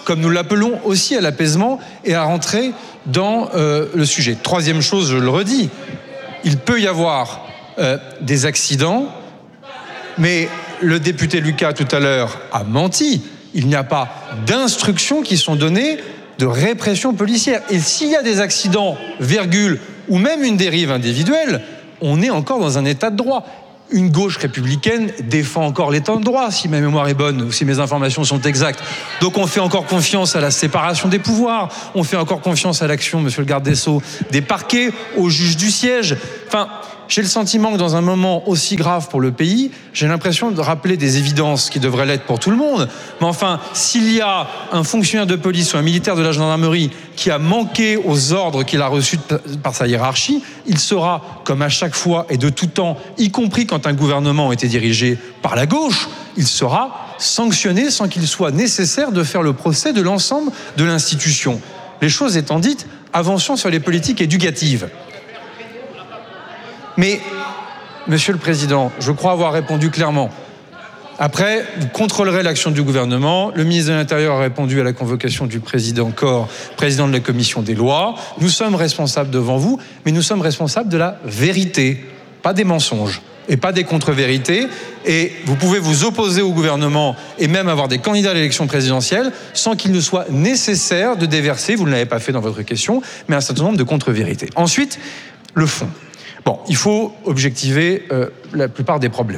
comme nous l'appelons aussi à l'apaisement et à rentrer dans euh, le sujet. Troisième chose, je le redis, il peut y avoir euh, des accidents, mais le député Lucas tout à l'heure a menti. Il n'y a pas d'instructions qui sont données de répression policière. Et s'il y a des accidents, virgule, ou même une dérive individuelle, on est encore dans un état de droit. Une gauche républicaine défend encore l'état de droit, si ma mémoire est bonne, ou si mes informations sont exactes. Donc on fait encore confiance à la séparation des pouvoirs, on fait encore confiance à l'action, monsieur le garde des Sceaux, des parquets, aux juges du siège. Enfin, j'ai le sentiment que dans un moment aussi grave pour le pays, j'ai l'impression de rappeler des évidences qui devraient l'être pour tout le monde. Mais enfin, s'il y a un fonctionnaire de police ou un militaire de la gendarmerie qui a manqué aux ordres qu'il a reçus par sa hiérarchie, il sera, comme à chaque fois et de tout temps, y compris quand un gouvernement était dirigé par la gauche, il sera sanctionné sans qu'il soit nécessaire de faire le procès de l'ensemble de l'institution. Les choses étant dites, avançons sur les politiques éducatives. Mais, Monsieur le Président, je crois avoir répondu clairement. Après, vous contrôlerez l'action du gouvernement. Le ministre de l'Intérieur a répondu à la convocation du président Corr, président de la Commission des lois. Nous sommes responsables devant vous, mais nous sommes responsables de la vérité, pas des mensonges et pas des contre-vérités. Et vous pouvez vous opposer au gouvernement et même avoir des candidats à l'élection présidentielle sans qu'il ne soit nécessaire de déverser, vous ne l'avez pas fait dans votre question, mais un certain nombre de contre-vérités. Ensuite, le fond. Bon, il faut objectiver euh, la plupart des problèmes.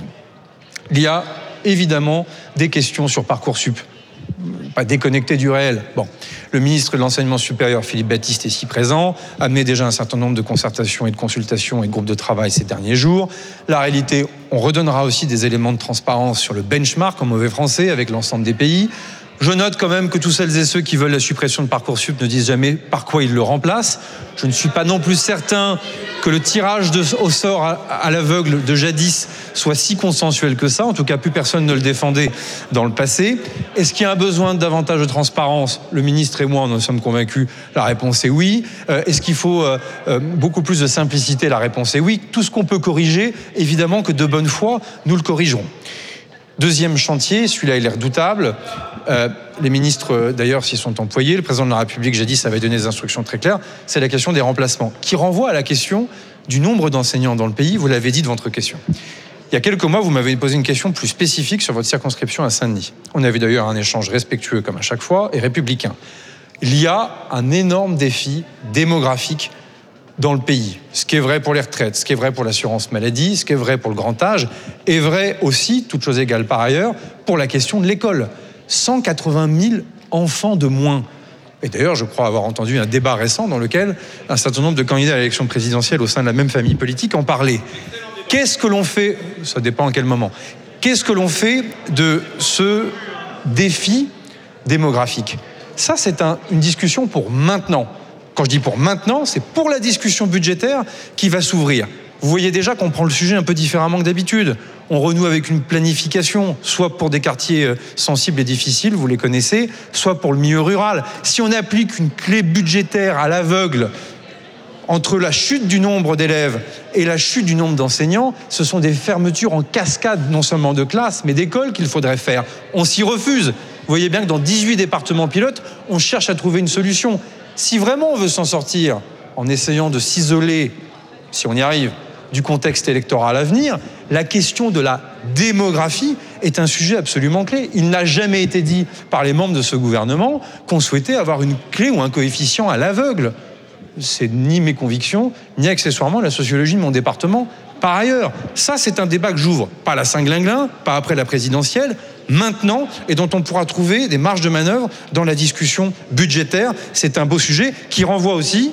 Il y a évidemment des questions sur Parcoursup, pas déconnectées du réel. Bon, le ministre de l'Enseignement supérieur, Philippe Baptiste, est ici présent, a mené déjà un certain nombre de concertations et de consultations et de groupes de travail ces derniers jours. La réalité, on redonnera aussi des éléments de transparence sur le benchmark en mauvais français avec l'ensemble des pays. Je note quand même que tous celles et ceux qui veulent la suppression de Parcoursup ne disent jamais par quoi ils le remplacent. Je ne suis pas non plus certain que le tirage de, au sort à, à l'aveugle de jadis soit si consensuel que ça. En tout cas, plus personne ne le défendait dans le passé. Est-ce qu'il y a un besoin de davantage de transparence ? Le ministre et moi, en sommes convaincus. La réponse est oui. Euh, est-ce qu'il faut euh, euh, beaucoup plus de simplicité ? La réponse est oui. Tout ce qu'on peut corriger, évidemment que de bonne foi, nous le corrigerons. Deuxième chantier, celui-là il est redoutable. Euh, les ministres, d'ailleurs, s'y sont employés. Le président de la République, jadis, avait donné des instructions très claires. C'est la question des remplacements, qui renvoie à la question du nombre d'enseignants dans le pays. Vous l'avez dit de votre question. Il y a quelques mois, vous m'avez posé une question plus spécifique sur votre circonscription à Saint-Denis. On avait d'ailleurs un échange respectueux, comme à chaque fois, et républicain. Il y a un énorme défi démographique dans le pays. Ce qui est vrai pour les retraites, ce qui est vrai pour l'assurance maladie, ce qui est vrai pour le grand âge, est vrai aussi, toute chose égale par ailleurs, pour la question de l'école. cent quatre-vingt mille enfants de moins. Et d'ailleurs, je crois avoir entendu un débat récent dans lequel un certain nombre de candidats à l'élection présidentielle au sein de la même famille politique en parlaient. Qu'est-ce que l'on fait ? Ça dépend à quel moment. Qu'est-ce que l'on fait de ce défi démographique ? Ça, c'est un, une discussion pour maintenant. Quand je dis pour maintenant, c'est pour la discussion budgétaire qui va s'ouvrir. Vous voyez déjà qu'on prend le sujet un peu différemment que d'habitude. On renoue avec une planification, soit pour des quartiers sensibles et difficiles, vous les connaissez, soit pour le milieu rural. Si on applique une clé budgétaire à l'aveugle entre la chute du nombre d'élèves et la chute du nombre d'enseignants, ce sont des fermetures en cascade, non seulement de classes, mais d'écoles qu'il faudrait faire. On s'y refuse. Vous voyez bien que dans dix-huit départements pilotes, on cherche à trouver une solution. Si vraiment on veut s'en sortir en essayant de s'isoler, si on y arrive, du contexte électoral à venir, la question de la démographie est un sujet absolument clé. Il n'a jamais été dit par les membres de ce gouvernement qu'on souhaitait avoir une clé ou un coefficient à l'aveugle. C'est ni mes convictions, ni accessoirement la sociologie de mon département. Par ailleurs, ça c'est un débat que j'ouvre, pas la Saint-Glinglin, pas après la présidentielle, maintenant, et dont on pourra trouver des marges de manœuvre dans la discussion budgétaire. C'est un beau sujet qui renvoie aussi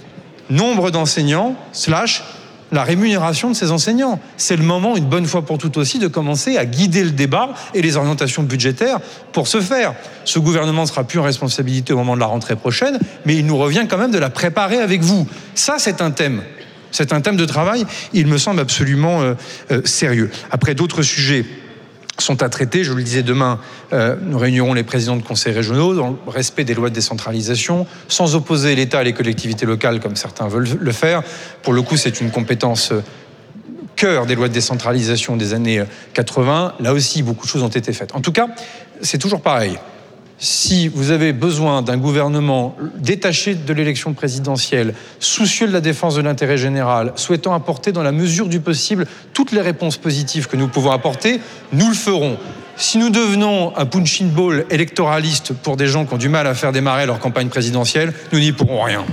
nombre d'enseignants, slash la rémunération de ces enseignants. C'est le moment, une bonne fois pour toutes aussi, de commencer à guider le débat et les orientations budgétaires pour ce faire. Ce gouvernement ne sera plus en responsabilité au moment de la rentrée prochaine, mais il nous revient quand même de la préparer avec vous. Ça, c'est un thème. C'est un thème de travail, il me semble absolument euh, euh, sérieux. Après, d'autres sujets sont à traiter. Je vous le disais, demain, euh, nous réunirons les présidents de conseils régionaux dans le respect des lois de décentralisation, sans opposer l'État et les collectivités locales comme certains veulent le faire. Pour le coup, c'est une compétence euh, cœur des lois de décentralisation des années quatre-vingts. Là aussi, beaucoup de choses ont été faites. En tout cas, c'est toujours pareil. Si vous avez besoin d'un gouvernement détaché de l'élection présidentielle, soucieux de la défense de l'intérêt général, souhaitant apporter dans la mesure du possible toutes les réponses positives que nous pouvons apporter, nous le ferons. Si nous devenons un punching ball électoraliste pour des gens qui ont du mal à faire démarrer leur campagne présidentielle, nous n'y pourrons rien.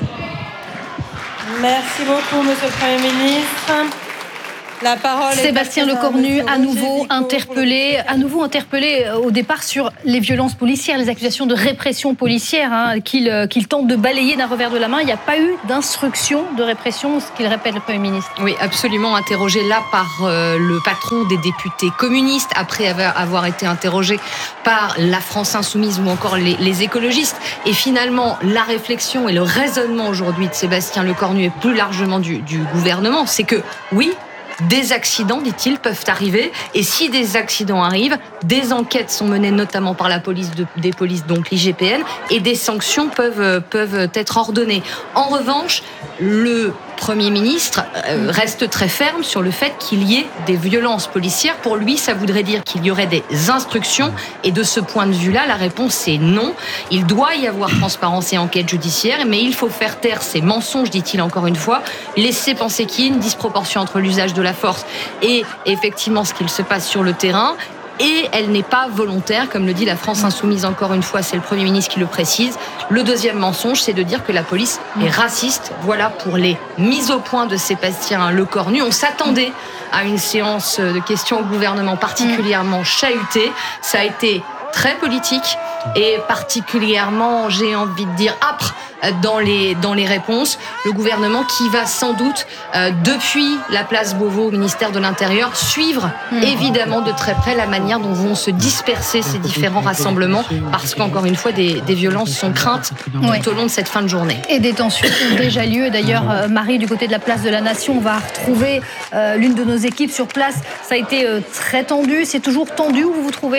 Merci beaucoup, Monsieur le Premier ministre. La parole Sébastien Lecornu, à nouveau interpellé, à nouveau interpellé au départ sur les violences policières, les accusations de répression policière hein, qu'il, qu'il tente de balayer d'un revers de la main. Il n'y a pas eu d'instruction de répression, ce qu'il répète le Premier ministre. Oui, absolument. Interrogé là par euh, le patron des députés communistes, après avoir, avoir été interrogé par la France Insoumise ou encore les, les écologistes. Et finalement, la réflexion et le raisonnement aujourd'hui de Sébastien Lecornu et plus largement du, du gouvernement, c'est que oui, des accidents, dit-il, peuvent arriver. Et si des accidents arrivent, des enquêtes sont menées notamment par la police de, des polices, donc l'I G P N, et des sanctions peuvent, peuvent être ordonnées. En revanche, le Premier ministre reste très ferme sur le fait qu'il y ait des violences policières. Pour lui, ça voudrait dire qu'il y aurait des instructions. Et de ce point de vue-là, la réponse est non. Il doit y avoir transparence et enquête judiciaire, mais il faut faire taire ces mensonges, dit-il encore une fois, laisser penser qu'il y a une disproportion entre l'usage de la force et effectivement ce qu'il se passe sur le terrain. Et elle n'est pas volontaire, comme le dit la France Insoumise encore une fois, c'est le Premier ministre qui le précise. Le deuxième mensonge, c'est de dire que la police est raciste. Voilà pour les mises au point de Sébastien Lecornu. On s'attendait à une séance de questions au gouvernement particulièrement chahutée. Ça a été très politique et particulièrement, j'ai envie de dire, âpre dans les, dans les réponses. Le gouvernement qui va sans doute, euh, depuis la place Beauvau au ministère de l'Intérieur, suivre mmh. évidemment de très près la manière dont vont se disperser ces différents rassemblements, parce qu'encore une fois, des, des violences sont craintes oui. tout au long de cette fin de journée. Et des tensions ont déjà lieu. D'ailleurs, euh, Marie, du côté de la place de la Nation, on va retrouver euh, l'une de nos équipes sur place. Ça a été euh, très tendu. C'est toujours tendu où vous vous trouvez ?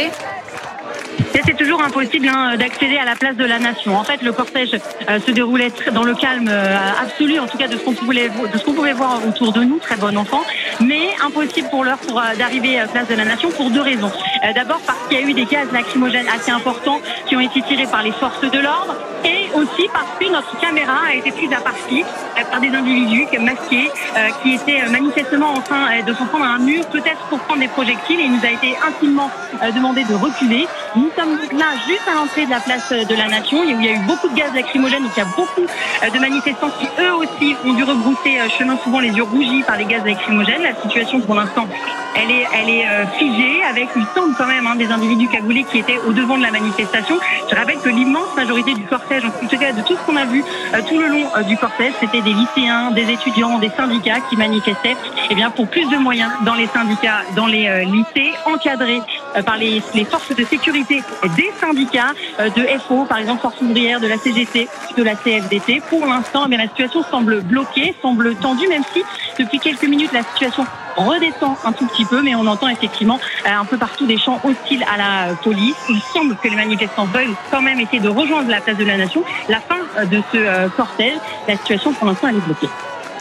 C'est toujours impossible hein, d'accéder à la place de la Nation. En fait, le cortège euh, se déroulait dans le calme euh, absolu, en tout cas de ce qu'on pouvait, de ce qu'on pouvait voir autour de nous, très bon enfant, mais impossible pour l'heure pour, euh, d'arriver à la place de la Nation pour deux raisons. Euh, d'abord parce qu'il y a eu des gaz lacrymogènes assez importants qui ont été tirés par les forces de l'ordre, et aussi parce que notre caméra a été prise à partie euh, par des individus masqués euh, qui étaient manifestement en train euh, de s'en prendre à un mur, peut-être pour prendre des projectiles, et il nous a été intimement euh, demandé de reculer. Nous sommes là juste à l'entrée de la place de la Nation, où il y a eu beaucoup de gaz lacrymogènes, donc il y a beaucoup de manifestants qui eux aussi ont dû rebrousser chemin, souvent les yeux rougis par les gaz lacrymogènes. La situation pour l'instant, elle est, elle est figée, avec il semble quand même hein, des individus cagoulés qui étaient au devant de la manifestation. Je rappelle que l'immense majorité du cortège, en tout cas de tout ce qu'on a vu euh, tout le long euh, du cortège, c'était des lycéens, des étudiants, des syndicats qui manifestaient eh bien, pour plus de moyens dans les syndicats, dans les euh, lycées, encadrés euh, par les, les forces de sécurité des syndicats, euh, de F O, par exemple Force ouvrière, de la C G T, de la C F D T. Pour l'instant, eh bien, la situation semble bloquée, semble tendue, même si depuis quelques minutes la situation redescend un tout petit peu, mais on entend effectivement euh, un peu partout des chants hostiles à la police. Il semble que les manifestants veulent quand même essayer de rejoindre la place de la Nation. La fin euh, de ce euh, cortège, la situation pour l'instant elle est bloquée.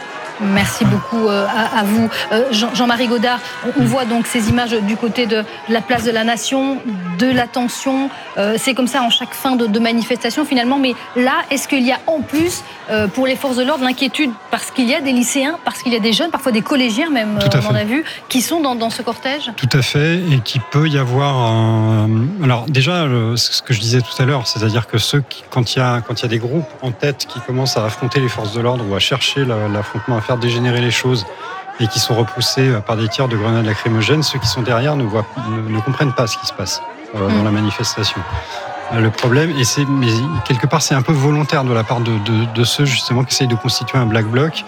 Merci beaucoup euh, à, à vous. Euh, Jean, Jean-Marie Godard, on, on voit donc ces images du côté de, de la place de la Nation, de la tension. Euh, c'est comme ça en chaque fin de, de manifestation finalement. Mais là, est-ce qu'il y a en plus euh, pour les forces de l'ordre l'inquiétude parce qu'il y a des lycéens, parce qu'il y a des jeunes, parfois des collégiens même, euh, on en a vu, qui sont dans, dans ce cortège ? Tout à fait, et qui peut y avoir un... Alors déjà, le, ce que je disais tout à l'heure, c'est-à-dire que ceux qui, quand il y a, quand il y a des groupes en tête qui commencent à affronter les forces de l'ordre ou à chercher la, l'affrontement, à faire dégénérer les choses et qui sont repoussés par des tirs de grenades lacrymogènes, ceux qui sont derrière ne, voient, ne, ne comprennent pas ce qui se passe euh, mmh. dans la manifestation. Euh, le problème, et c'est, mais quelque part c'est un peu volontaire de la part de, de, de ceux justement qui essayent de constituer un black bloc,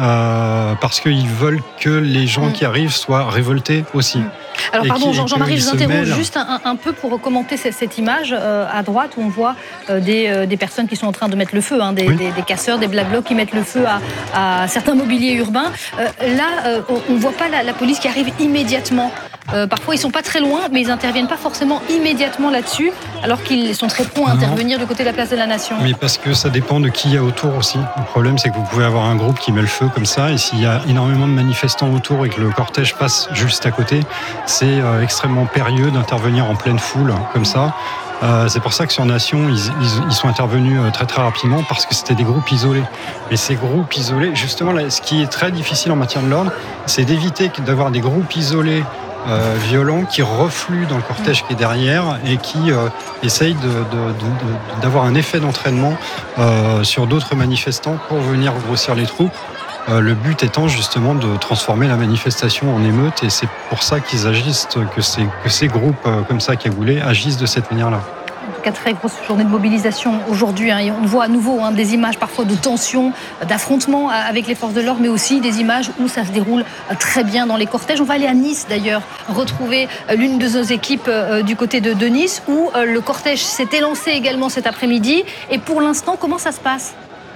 euh, parce qu'ils veulent que les gens mmh. qui arrivent soient révoltés aussi. Mmh. Alors et pardon, qui, Jean-Marie, je vous interromps mêlent. juste un, un peu pour commenter cette, cette image euh, à droite où on voit euh, des, euh, des personnes qui sont en train de mettre le feu, hein, des, oui. des, des casseurs, des black blocs qui mettent le feu à, à certains mobiliers urbains. Euh, là, euh, on ne voit pas la, la police qui arrive immédiatement. Euh, parfois, ils sont pas très loin, mais ils interviennent pas forcément immédiatement là-dessus, alors qu'ils sont très prompts à intervenir du côté de la place de la Nation. Mais parce que ça dépend de qui il y a autour aussi. Le problème, c'est que vous pouvez avoir un groupe qui met le feu comme ça, et s'il y a énormément de manifestants autour et que le cortège passe juste à côté, c'est euh, extrêmement périlleux d'intervenir en pleine foule comme ça. Euh, c'est pour ça que sur Nation, ils, ils, ils sont intervenus très très rapidement parce que c'était des groupes isolés. Et ces groupes isolés, justement, là, ce qui est très difficile en matière de l'ordre, c'est d'éviter d'avoir des groupes isolés euh, violents qui refluent dans le cortège qui est derrière et qui euh, essayent de, de, de, de, d'avoir un effet d'entraînement euh, sur d'autres manifestants pour venir grossir les troupes. Euh, le but étant justement de transformer la manifestation en émeute, et c'est pour ça qu'ils agissent, que ces, que ces groupes euh, comme ça cagoulés agissent de cette manière-là. En tout cas, très grosse journée de mobilisation aujourd'hui. Hein, et on voit à nouveau hein, des images parfois de tension, d'affrontement avec les forces de l'ordre, mais aussi des images où ça se déroule très bien dans les cortèges. On va aller à Nice d'ailleurs, retrouver l'une de nos équipes euh, du côté de, de Nice, où euh, le cortège s'est élancé également cet après-midi. Et pour l'instant, comment ça se passe ?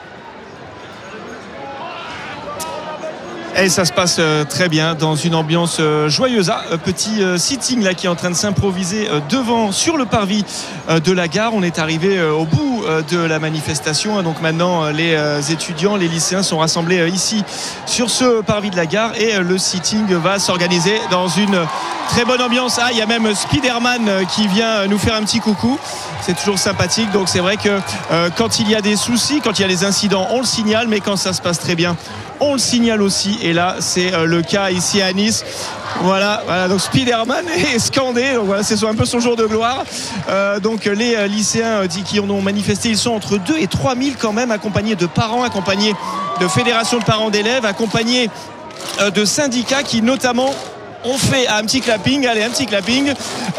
Et ça se passe euh, très bien dans une ambiance euh, joyeuse. Ah, petit euh, sitting là qui est en train de s'improviser euh, devant, sur le parvis euh, de la gare. On est arrivé euh, au bout euh, de la manifestation. Hein, donc maintenant, euh, les euh, étudiants, les lycéens sont rassemblés euh, ici sur ce parvis de la gare, et euh, le sitting va s'organiser dans une très bonne ambiance. Ah, il y a même Spider-Man euh, qui vient nous faire un petit coucou. C'est toujours sympathique. Donc c'est vrai que euh, quand il y a des soucis, quand il y a des incidents, on le signale, mais quand ça se passe très bien, on le signale aussi, et là c'est euh, le cas ici à Nice. Voilà, voilà, donc Spider-Man est scandé, donc voilà, c'est un peu son jour de gloire. Euh, donc les euh, lycéens euh, qui en ont manifesté, ils sont entre deux et trois mille quand même, accompagnés de parents, accompagnés de fédérations de parents d'élèves, accompagnés euh, de syndicats qui notamment on fait un petit clapping, allez un petit clapping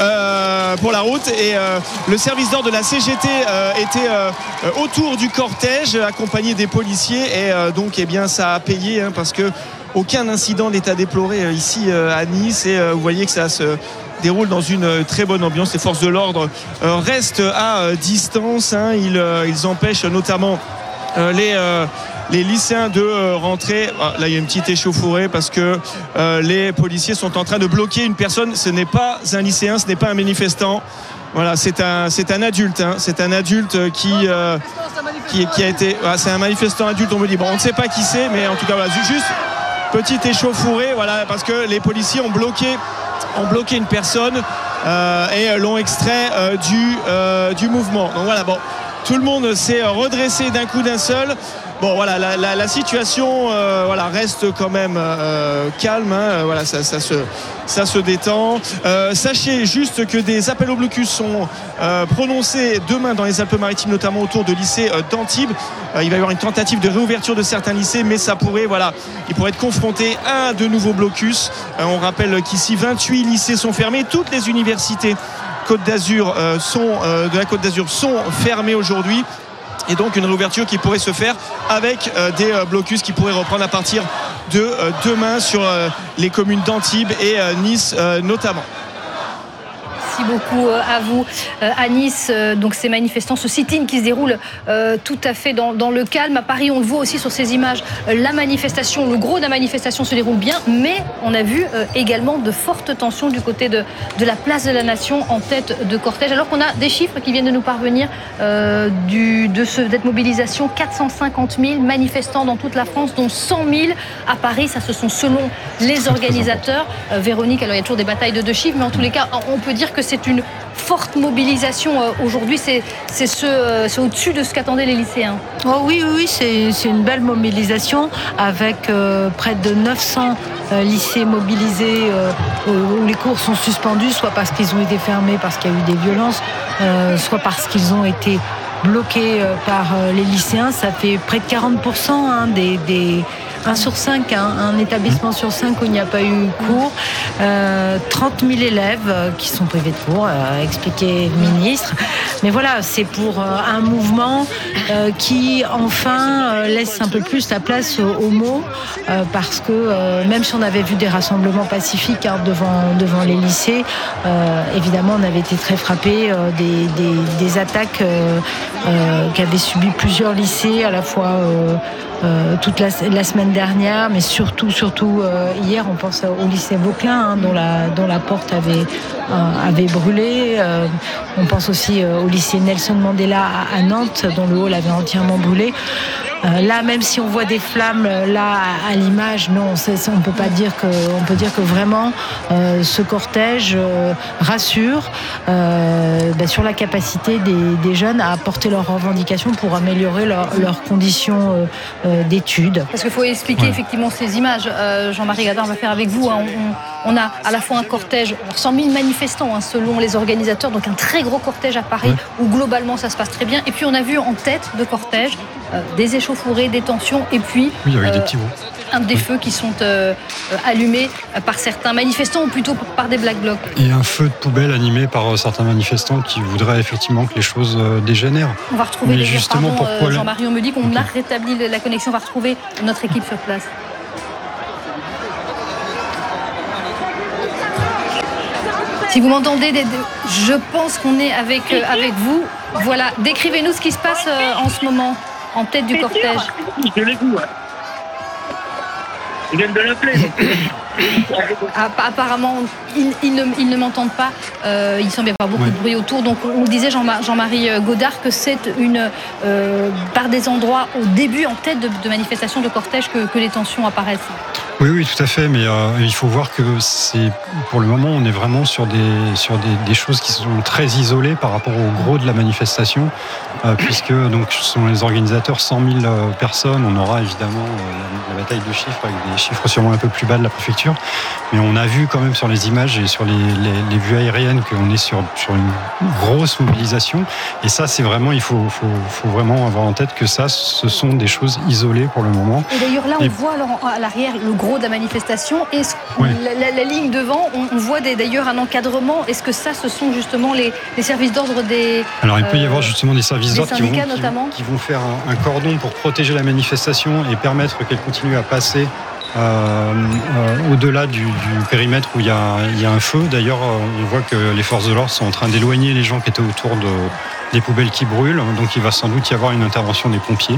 euh, pour la route, et euh, le service d'ordre de la C G T euh, était euh, autour du cortège accompagné des policiers, et euh, donc eh bien ça a payé hein, parce que aucun incident n'est à déplorer euh, ici euh, à Nice, et euh, vous voyez que ça se déroule dans une très bonne ambiance. Les forces de l'ordre euh, restent à euh, distance, hein, ils, euh, ils empêchent notamment euh, les euh, les lycéens de euh, rentrer. Ah, là il y a une petite échauffourée parce que euh, les policiers sont en train de bloquer une personne. Ce n'est pas un lycéen, ce n'est pas un manifestant. Voilà, c'est un, c'est un adulte, hein. C'est un adulte qui, euh, qui, qui a été. Voilà, c'est un manifestant adulte, on me dit. Bon, on ne sait pas qui c'est, mais en tout cas, voilà, juste petite échauffourée, voilà, parce que les policiers ont bloqué, ont bloqué une personne euh, et l'ont extrait euh, du, euh, du mouvement. Donc voilà, bon, tout le monde s'est redressé d'un coup d'un seul. Bon voilà, la, la, la situation euh, voilà, reste quand même euh, calme, hein, voilà, ça, ça, se, ça se détend. Euh, sachez juste que des appels au blocus sont euh, prononcés demain dans les Alpes-Maritimes, notamment autour de lycée euh, d'Antibes. Euh, il va y avoir une tentative de réouverture de certains lycées, mais ça pourrait, voilà, ils pourraient être confrontés à de nouveaux blocus. Euh, on rappelle qu'ici vingt-huit lycées sont fermés, toutes les universités Côte d'Azur euh, sont, euh, de la Côte d'Azur sont fermées aujourd'hui. Et donc une réouverture qui pourrait se faire avec euh, des euh, blocus qui pourraient reprendre à partir de euh, demain sur euh, les communes d'Antibes et euh, Nice euh, notamment. Merci beaucoup à vous, à Nice. Donc ces manifestants, ce sit-in qui se déroule euh, tout à fait dans, dans le calme. À Paris, on le voit aussi sur ces images, la manifestation, le gros de la manifestation se déroule bien, mais on a vu euh, également de fortes tensions du côté de, de la place de la Nation en tête de cortège, alors qu'on a des chiffres qui viennent de nous parvenir euh, du, de ce, cette mobilisation, quatre cent cinquante mille manifestants dans toute la France, dont cent mille à Paris. Ça, ce sont selon les organisateurs. Euh, Véronique, alors il y a toujours des batailles de deux chiffres, mais en tous les cas, on peut dire que c'est une forte mobilisation aujourd'hui. C'est, c'est, ce, c'est au-dessus de ce qu'attendaient les lycéens. Oh oui, oui, oui, c'est, c'est une belle mobilisation avec euh, près de neuf cents euh, lycées mobilisés euh, où les cours sont suspendus, soit parce qu'ils ont été fermés, parce qu'il y a eu des violences, euh, soit parce qu'ils ont été bloqués euh, par euh, les lycéens. Ça fait près de quarante pour cent hein, des... des un sur cinq, hein, un établissement sur cinq où il n'y a pas eu cours, euh, trente mille élèves qui sont privés de cours, euh, expliqué le ministre. Mais voilà, c'est pour euh, un mouvement euh, qui enfin euh, laisse un peu plus la place aux, aux mots, euh, parce que euh, même si on avait vu des rassemblements pacifiques hein, devant, devant les lycées, euh, évidemment on avait été très frappés euh, des, des, des attaques euh, euh, qu'avaient subies plusieurs lycées à la fois euh, Euh, toute la, la semaine dernière, mais surtout, surtout euh, hier, on pense au lycée Vauquelin, hein, dont, la, dont la porte avait, euh, avait brûlé. Euh, on pense aussi euh, au lycée Nelson Mandela à, à Nantes, dont le hall avait entièrement brûlé. Euh, là, même si on voit des flammes là à, à l'image, non, c'est, c'est, on peut pas dire que, on peut dire que vraiment euh, ce cortège euh, rassure euh, ben, sur la capacité des, des jeunes à apporter leurs revendications pour améliorer leur, leurs conditions euh, euh, d'études. Parce qu'il faut expliquer Ouais. effectivement ces images. Euh, Jean-Marie Gadin, on va faire avec vous. Hein. On, on a à la fois un cortège, cent mille manifestants hein, selon les organisateurs, donc un très gros cortège à Paris ouais. où globalement ça se passe très bien. Et puis on a vu en tête de cortège euh, des échauffourées, des tensions, et puis oui, avec euh, des petits groupes. un des feux qui sont euh, allumés par certains manifestants ou plutôt par des black blocs. Et un feu de poubelle animé par certains manifestants qui voudraient effectivement que les choses dégénèrent. On va retrouver Mais les justement pardon, pourquoi euh, Jean-Marie, on me dit qu'on okay. a rétabli la connexion, on va retrouver notre équipe sur place. Si vous m'entendez, je pense qu'on est avec, euh, avec vous. Voilà, décrivez-nous ce qui se passe euh, en ce moment, en tête du cortège. Je l'ai vu, ouais. Ils viennent de l'appeler. Apparemment, ils, ils, ne, ils ne m'entendent pas. Euh, il semble y avoir beaucoup ouais. de bruit autour. Donc, on disait, Jean- Jean-Marie Godard, que c'est une, euh, par des endroits, au début, en tête de, de manifestations, de cortèges, que, que les tensions apparaissent. Oui, oui, tout à fait. Mais euh, il faut voir que c'est, pour le moment, on est vraiment sur des, sur des, des choses qui sont très isolées par rapport au gros de la manifestation, euh, puisque donc, ce sont les organisateurs, cent mille personnes. On aura évidemment euh, la, la bataille de chiffres avec des chiffres sûrement un peu plus bas de la préfecture. Mais on a vu quand même sur les images et sur les, les, les vues aériennes qu'on est sur, sur une grosse mobilisation. Et ça, c'est vraiment, il faut, faut, faut vraiment avoir en tête que ça, ce sont des choses isolées pour le moment. Et d'ailleurs, là, on et... voit alors, à l'arrière le gros de la manifestation et ouais. la, la, la ligne devant, on, on voit des, d'ailleurs un encadrement. Est-ce que ça, ce sont justement les, les services d'ordre des... Alors, il peut y euh, avoir justement des services d'ordre qui vont, notamment. qui, qui vont faire un, un cordon pour protéger la manifestation et permettre qu'elle continue à passer Euh, euh, au-delà du, du périmètre où il y, a, il y a un feu. D'ailleurs, on voit que les forces de l'ordre sont en train d'éloigner les gens qui étaient autour de, des poubelles qui brûlent. Donc il va sans doute y avoir une intervention des pompiers.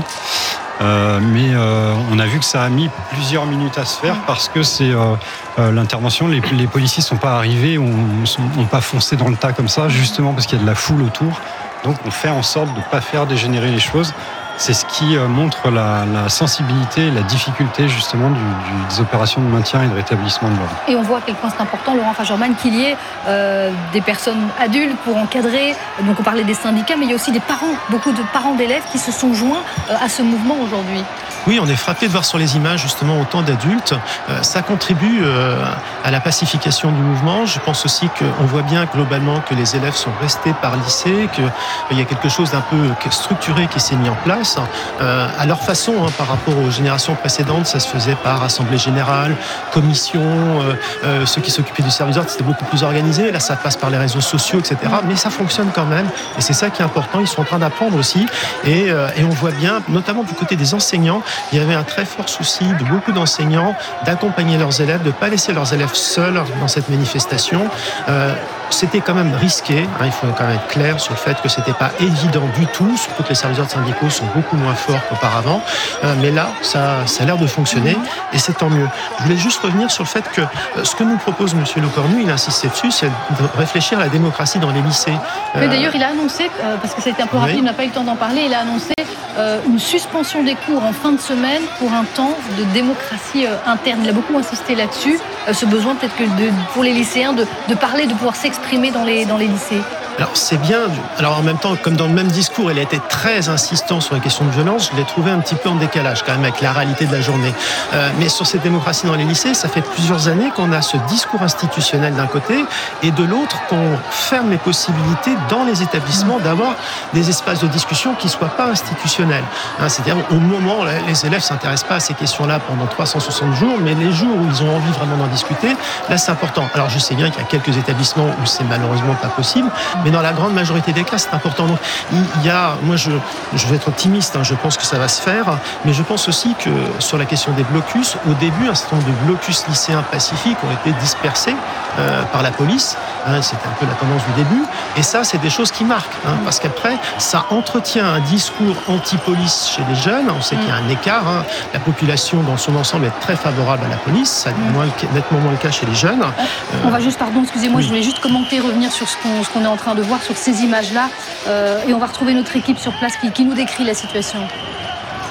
Euh, mais euh, on a vu que ça a mis plusieurs minutes à se faire parce que c'est euh, euh, l'intervention, les, les policiers ne sont pas arrivés, n'ont pas foncé dans le tas comme ça, justement parce qu'il y a de la foule autour. Donc on fait en sorte de ne pas faire dégénérer les choses. C'est ce qui montre la, la sensibilité et la difficulté justement du, du, des opérations de maintien et de rétablissement de l'ordre. Et on voit à quel point c'est important, Laurent Fagerman, qu'il y ait euh, des personnes adultes pour encadrer. Donc on parlait des syndicats, mais il y a aussi des parents, beaucoup de parents d'élèves qui se sont joints euh, à ce mouvement aujourd'hui. Oui, on est frappé de voir sur les images justement autant d'adultes. Euh, ça contribue euh, à la pacification du mouvement. Je pense aussi qu'on voit bien globalement que les élèves sont restés par lycée, qu'il euh, y a quelque chose d'un peu structuré qui s'est mis en place. Euh, à leur façon, hein, par rapport aux générations précédentes, ça se faisait par assemblée générale, commission, euh, euh, ceux qui s'occupaient du service d'ordre, c'était beaucoup plus organisé. Là, ça passe par les réseaux sociaux, et cetera. Mais ça fonctionne quand même, et c'est ça qui est important. Ils sont en train d'apprendre aussi, et, euh, et on voit bien, notamment du côté des enseignants, il y avait un très fort souci de beaucoup d'enseignants d'accompagner leurs élèves, de ne pas laisser leurs élèves seuls dans cette manifestation. Euh, C'était quand même risqué, hein, il faut quand même être clair sur le fait que c'était pas évident du tout, surtout que les services d'ordre syndicaux sont beaucoup moins forts qu'auparavant. Euh, mais là, ça, ça a l'air de fonctionner et c'est tant mieux. Je voulais juste revenir sur le fait que euh, ce que nous propose M. Lecornu, il insiste dessus, c'est de réfléchir à la démocratie dans les lycées. Euh... Mais d'ailleurs, il a annoncé, euh, parce que c'était un peu rapide, oui. il n'a pas eu le temps d'en parler, il a annoncé euh, une suspension des cours en fin de semaine pour un temps de démocratie euh, interne. Il a beaucoup insisté là-dessus, euh, ce besoin peut-être que de, pour les lycéens de, de parler, de pouvoir s'exprimer dans les, dans les lycées. Alors c'est bien, alors en même temps, comme dans le même discours, il a été très insistant sur la question de violence, je l'ai trouvé un petit peu en décalage quand même avec la réalité de la journée. Euh, mais sur cette démocratie dans les lycées, ça fait plusieurs années qu'on a ce discours institutionnel d'un côté et de l'autre qu'on ferme les possibilités dans les établissements d'avoir des espaces de discussion qui ne soient pas institutionnels. Hein, c'est-à-dire au moment, les élèves ne s'intéressent pas à ces questions-là pendant trois cent soixante jours, mais les jours où ils ont envie vraiment d'en discuter, là c'est important. Alors je sais bien qu'il y a quelques établissements où c'est malheureusement pas possible, mais dans la grande majorité des cas, c'est important. Donc, il y a, moi, je, je vais être optimiste, hein, je pense que ça va se faire, mais je pense aussi que sur la question des blocus, au début, un certain nombre de blocus lycéens pacifiques ont été dispersés euh, par la police. Hein, c'était un peu la tendance du début. Et ça, c'est des choses qui marquent, hein, parce qu'après, ça entretient un discours anti-police chez les jeunes. On sait qu'il y a un écart. Hein. La population, dans son ensemble, est très favorable à la police. Ça est moins, nettement moins le cas chez les jeunes. Euh, On va juste, pardon, excusez-moi, oui. je voulais juste commenter, revenir sur ce qu'on, ce qu'on est en train de voir, sur ces images-là. Euh, et on va retrouver notre équipe sur place qui, qui nous décrit la situation.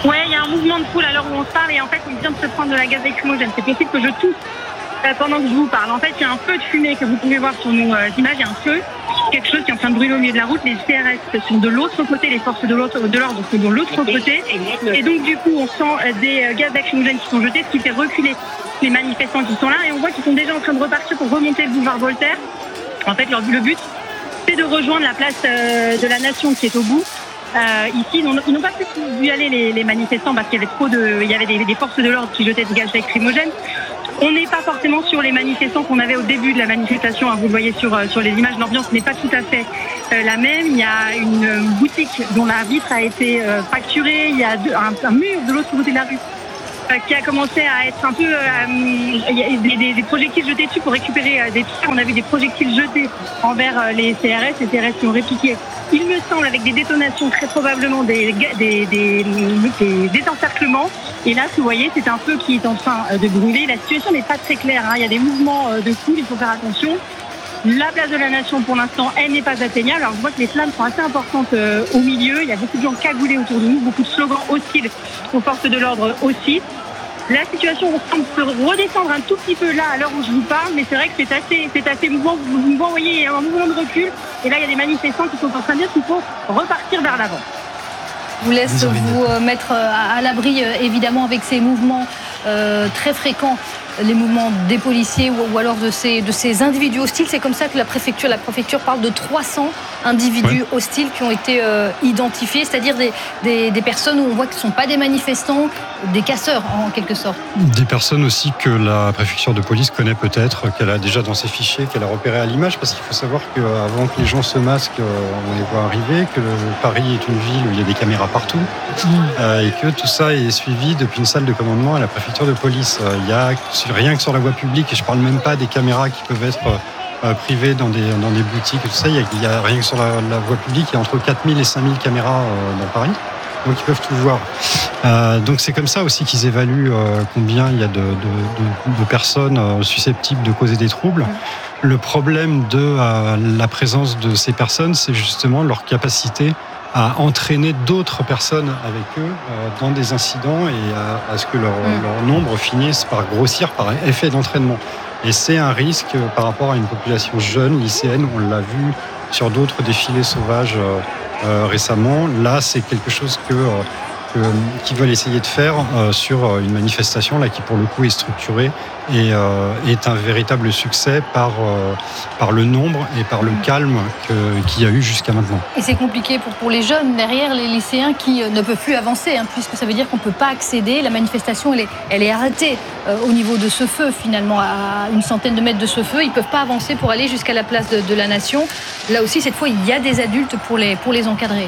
Ouais, il y a un mouvement de foule à l'heure où on se parle et en fait, on vient de se prendre de la gaz lacrymogène. C'est possible que je tousse euh, pendant que je vous parle. En fait, il y a un feu de fumée que vous pouvez voir sur nos euh, images. Il y a un feu, quelque chose qui est en train de brûler au milieu de la route. Les C R S sont de l'autre côté, les forces de l'autre de l'ordre sont de l'autre côté. Et donc, du coup, on sent euh, des euh, gaz lacrymogènes qui sont jetés, ce qui fait reculer les manifestants qui sont là. Et on voit qu'ils sont déjà en train de repartir pour remonter le boulevard Voltaire. En fait, leur, le but, c'est de rejoindre la place euh, de la Nation qui est au bout. Euh, ici, ils n'ont pas pu y aller les, les manifestants parce qu'il y avait trop de, il y avait des, des forces de l'ordre qui jetaient des gaz lacrymogènes. On n'est pas forcément sur les manifestants qu'on avait au début de la manifestation. Hein, vous le voyez sur sur les images, l'ambiance n'est pas tout à fait euh, la même. Il y a une boutique dont la vitre a été euh, fracturée. Il y a deux, un, un mur de l'autre côté de la rue euh, qui a commencé à être un peu, euh, il y a des, des, des projectiles jetés dessus pour récupérer euh, des tirs. On a vu des projectiles jetés envers euh, les C R S, les C R S qui ont répliqué. Il me semble, avec des détonations, très probablement des, des, des, des, des encerclements. Et là, vous voyez, c'est un feu qui est en train de brûler. La situation n'est pas très claire, hein. Il y a des mouvements de foule, il faut faire attention. La place de la Nation, pour l'instant, elle n'est pas atteignable. Alors, je vois que les flammes sont assez importantes euh, au milieu. Il y a beaucoup de gens cagoulés autour de nous, beaucoup de slogans hostiles aux forces de l'ordre aussi. La situation semble se redescendre un tout petit peu là à l'heure où je vous parle, mais c'est vrai que c'est assez, c'est assez mouvant. Vous, vous voyez un mouvement de recul, et là il y a des manifestants qui sont en train de dire qu'il faut repartir vers l'avant. Je vous laisse vous euh, mettre à, à l'abri, euh, évidemment, avec ces mouvements euh, très fréquents, les mouvements des policiers ou, ou alors de ces, de ces individus hostiles. C'est comme ça que la préfecture, la préfecture parle de trois cents individus oui. hostiles qui ont été euh, identifiés, c'est-à-dire des, des, des personnes où on voit qu'ils ne sont pas des manifestants, des casseurs en quelque sorte. Des personnes aussi que la préfecture de police connaît peut-être, qu'elle a déjà dans ses fichiers, qu'elle a repéré à l'image, parce qu'il faut savoir qu'avant que les gens se masquent, on les voit arriver, que Paris est une ville où il y a des caméras partout, mmh. euh, et que tout ça est suivi depuis une salle de commandement à la préfecture de police. Euh, il y a rien que sur la voie publique, et je ne parle même pas des caméras qui peuvent être euh, privées dans des, dans des boutiques et tout ça, il y a, il y a rien que sur la, la voie publique, il y a entre quatre mille et cinq mille caméras euh, dans Paris. Donc ils peuvent tout voir. Euh, donc c'est comme ça aussi qu'ils évaluent euh, combien il y a de, de, de, de personnes euh, susceptibles de causer des troubles. Le problème de euh, la présence de ces personnes, c'est justement leur capacité à entraîner d'autres personnes avec eux euh, dans des incidents et à, à ce que leur, mmh. leur nombre finisse par grossir par effet d'entraînement. Et c'est un risque par rapport à une population jeune, lycéenne. On l'a vu sur d'autres défilés sauvages euh, euh, récemment. Là, c'est quelque chose que, euh, que, qu'ils veulent essayer de faire euh, sur une manifestation là, qui, pour le coup, est structurée et euh, est un véritable succès par, euh, par le nombre et par le calme que, qu'il y a eu jusqu'à maintenant. Et c'est compliqué pour, pour les jeunes derrière, les lycéens qui ne peuvent plus avancer, hein, puisque ça veut dire qu'on ne peut pas accéder. La manifestation, elle est, elle est arrêtée euh, au niveau de ce feu, finalement, à une centaine de mètres de ce feu. Ils ne peuvent pas avancer pour aller jusqu'à la place de, de la Nation. Là aussi, cette fois, il y a des adultes pour les, pour les encadrer.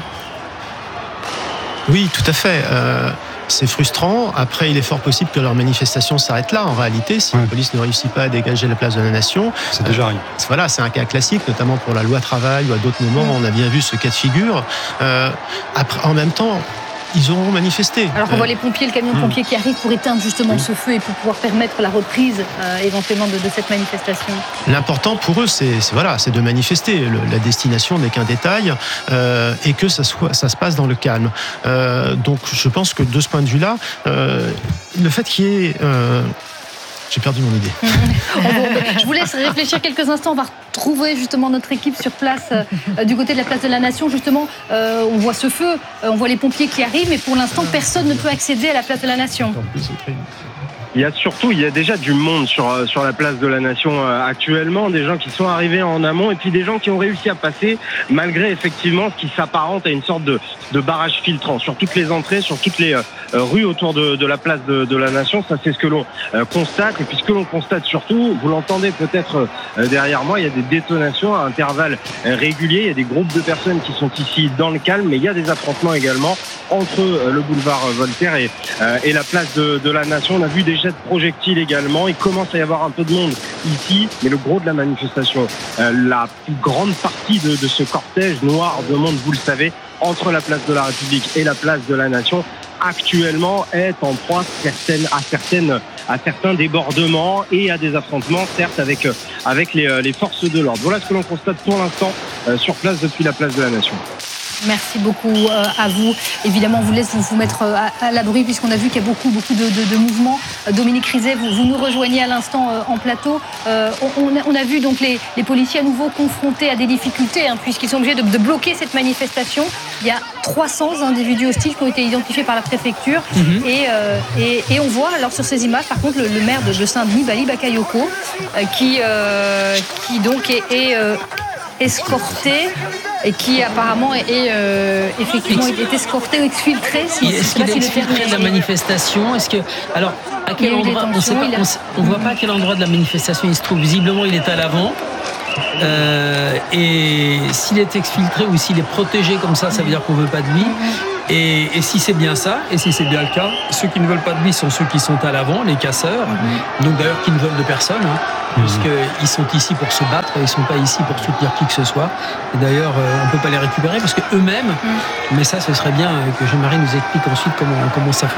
Oui, tout à fait. Euh... C'est frustrant. Après, il est fort possible que leur manifestation s'arrête là. En réalité, si ouais. la police ne réussit pas à dégager la place de la Nation, c'est euh, déjà rien. Voilà, c'est un cas classique, notamment pour la loi travail ou à d'autres moments. Ouais. On a bien vu ce cas de figure. Euh, après, en même temps, ils auront manifesté. Alors qu'on voit les pompiers, le camion de pompiers mmh. qui arrive pour éteindre justement mmh. ce feu et pour pouvoir permettre la reprise euh, éventuellement de, de cette manifestation. L'important pour eux, c'est, c'est, voilà, c'est de manifester. Le, la destination n'est qu'un détail euh, et que ça, soit, ça se passe dans le calme. Euh, donc je pense que de ce point de vue-là, euh, le fait qu'il y ait... Euh, J'ai perdu mon idée. Je vous laisse réfléchir quelques instants. On va retrouver justement notre équipe sur place euh, du côté de la place de la Nation. Justement, euh, on voit ce feu, euh, on voit les pompiers qui arrivent, mais pour l'instant, personne ne peut accéder à la place de la Nation. Il y a surtout, il y a déjà du monde sur, sur la place de la Nation euh, actuellement, des gens qui sont arrivés en amont et puis des gens qui ont réussi à passer malgré effectivement ce qui s'apparente à une sorte de, de barrage filtrant sur toutes les entrées, sur toutes les euh, rues autour de, de la place de, de la Nation. Ça, c'est ce que l'on euh, constate. Et puis ce que l'on constate surtout, vous l'entendez peut-être euh, derrière moi, il y a des détonations à intervalles euh, réguliers. Il y a des groupes de personnes qui sont ici dans le calme, mais il y a des affrontements également entre euh, le boulevard Voltaire et, euh, et la place de, de la Nation. On a vu des de projectiles également. Il commence à y avoir un peu de monde ici, mais le gros de la manifestation, euh, la plus grande partie de, de ce cortège noir de monde, vous le savez, entre la place de la République et la place de la Nation, actuellement est en proie certaines, à, certaines, à certains débordements et à des affrontements, certes, avec, avec les, les forces de l'ordre. Voilà ce que l'on constate pour l'instant euh, sur place depuis la place de la Nation. Merci beaucoup euh, à vous. Évidemment, on vous laisse vous, vous mettre euh, à, à l'abri puisqu'on a vu qu'il y a beaucoup, beaucoup de, de, de mouvements. Euh, Dominique Rizet, vous, vous nous rejoignez à l'instant euh, en plateau. Euh, on, on, a, on a vu donc les, les policiers à nouveau confrontés à des difficultés hein, puisqu'ils sont obligés de, de bloquer cette manifestation. Il y a trois cents individus hostiles qui ont été identifiés par la préfecture mm-hmm. et, euh, et, et on voit alors sur ces images par contre le, le maire de, de Saint-Denis, Bali Bakayoko, euh, qui, euh, qui donc est, est euh, escorté et qui apparemment est, est euh, effectivement est escorté ou exfiltré. Si, est-ce qu'il est exfiltré de la manifestation? Est-ce que alors à quel endroit on sait pas, a... on, on voit pas à quel endroit de la manifestation il se trouve. Visiblement, il est à l'avant. Euh, et s'il est exfiltré ou s'il est protégé comme ça, ça veut dire qu'on veut pas de lui. Et, et si c'est bien ça, et si c'est bien le cas, ceux qui ne veulent pas de lui sont ceux qui sont à l'avant, les casseurs, mm-hmm. donc d'ailleurs qui ne veulent de personne, hein, mm-hmm. puisqu'ils sont ici pour se battre, ils ne sont pas ici pour soutenir qui que ce soit. Et d'ailleurs, euh, on ne peut pas les récupérer parce qu'eux-mêmes, mm-hmm. mais ça, ce serait bien que Jean-Marie nous explique ensuite comment, comment ça fonctionne.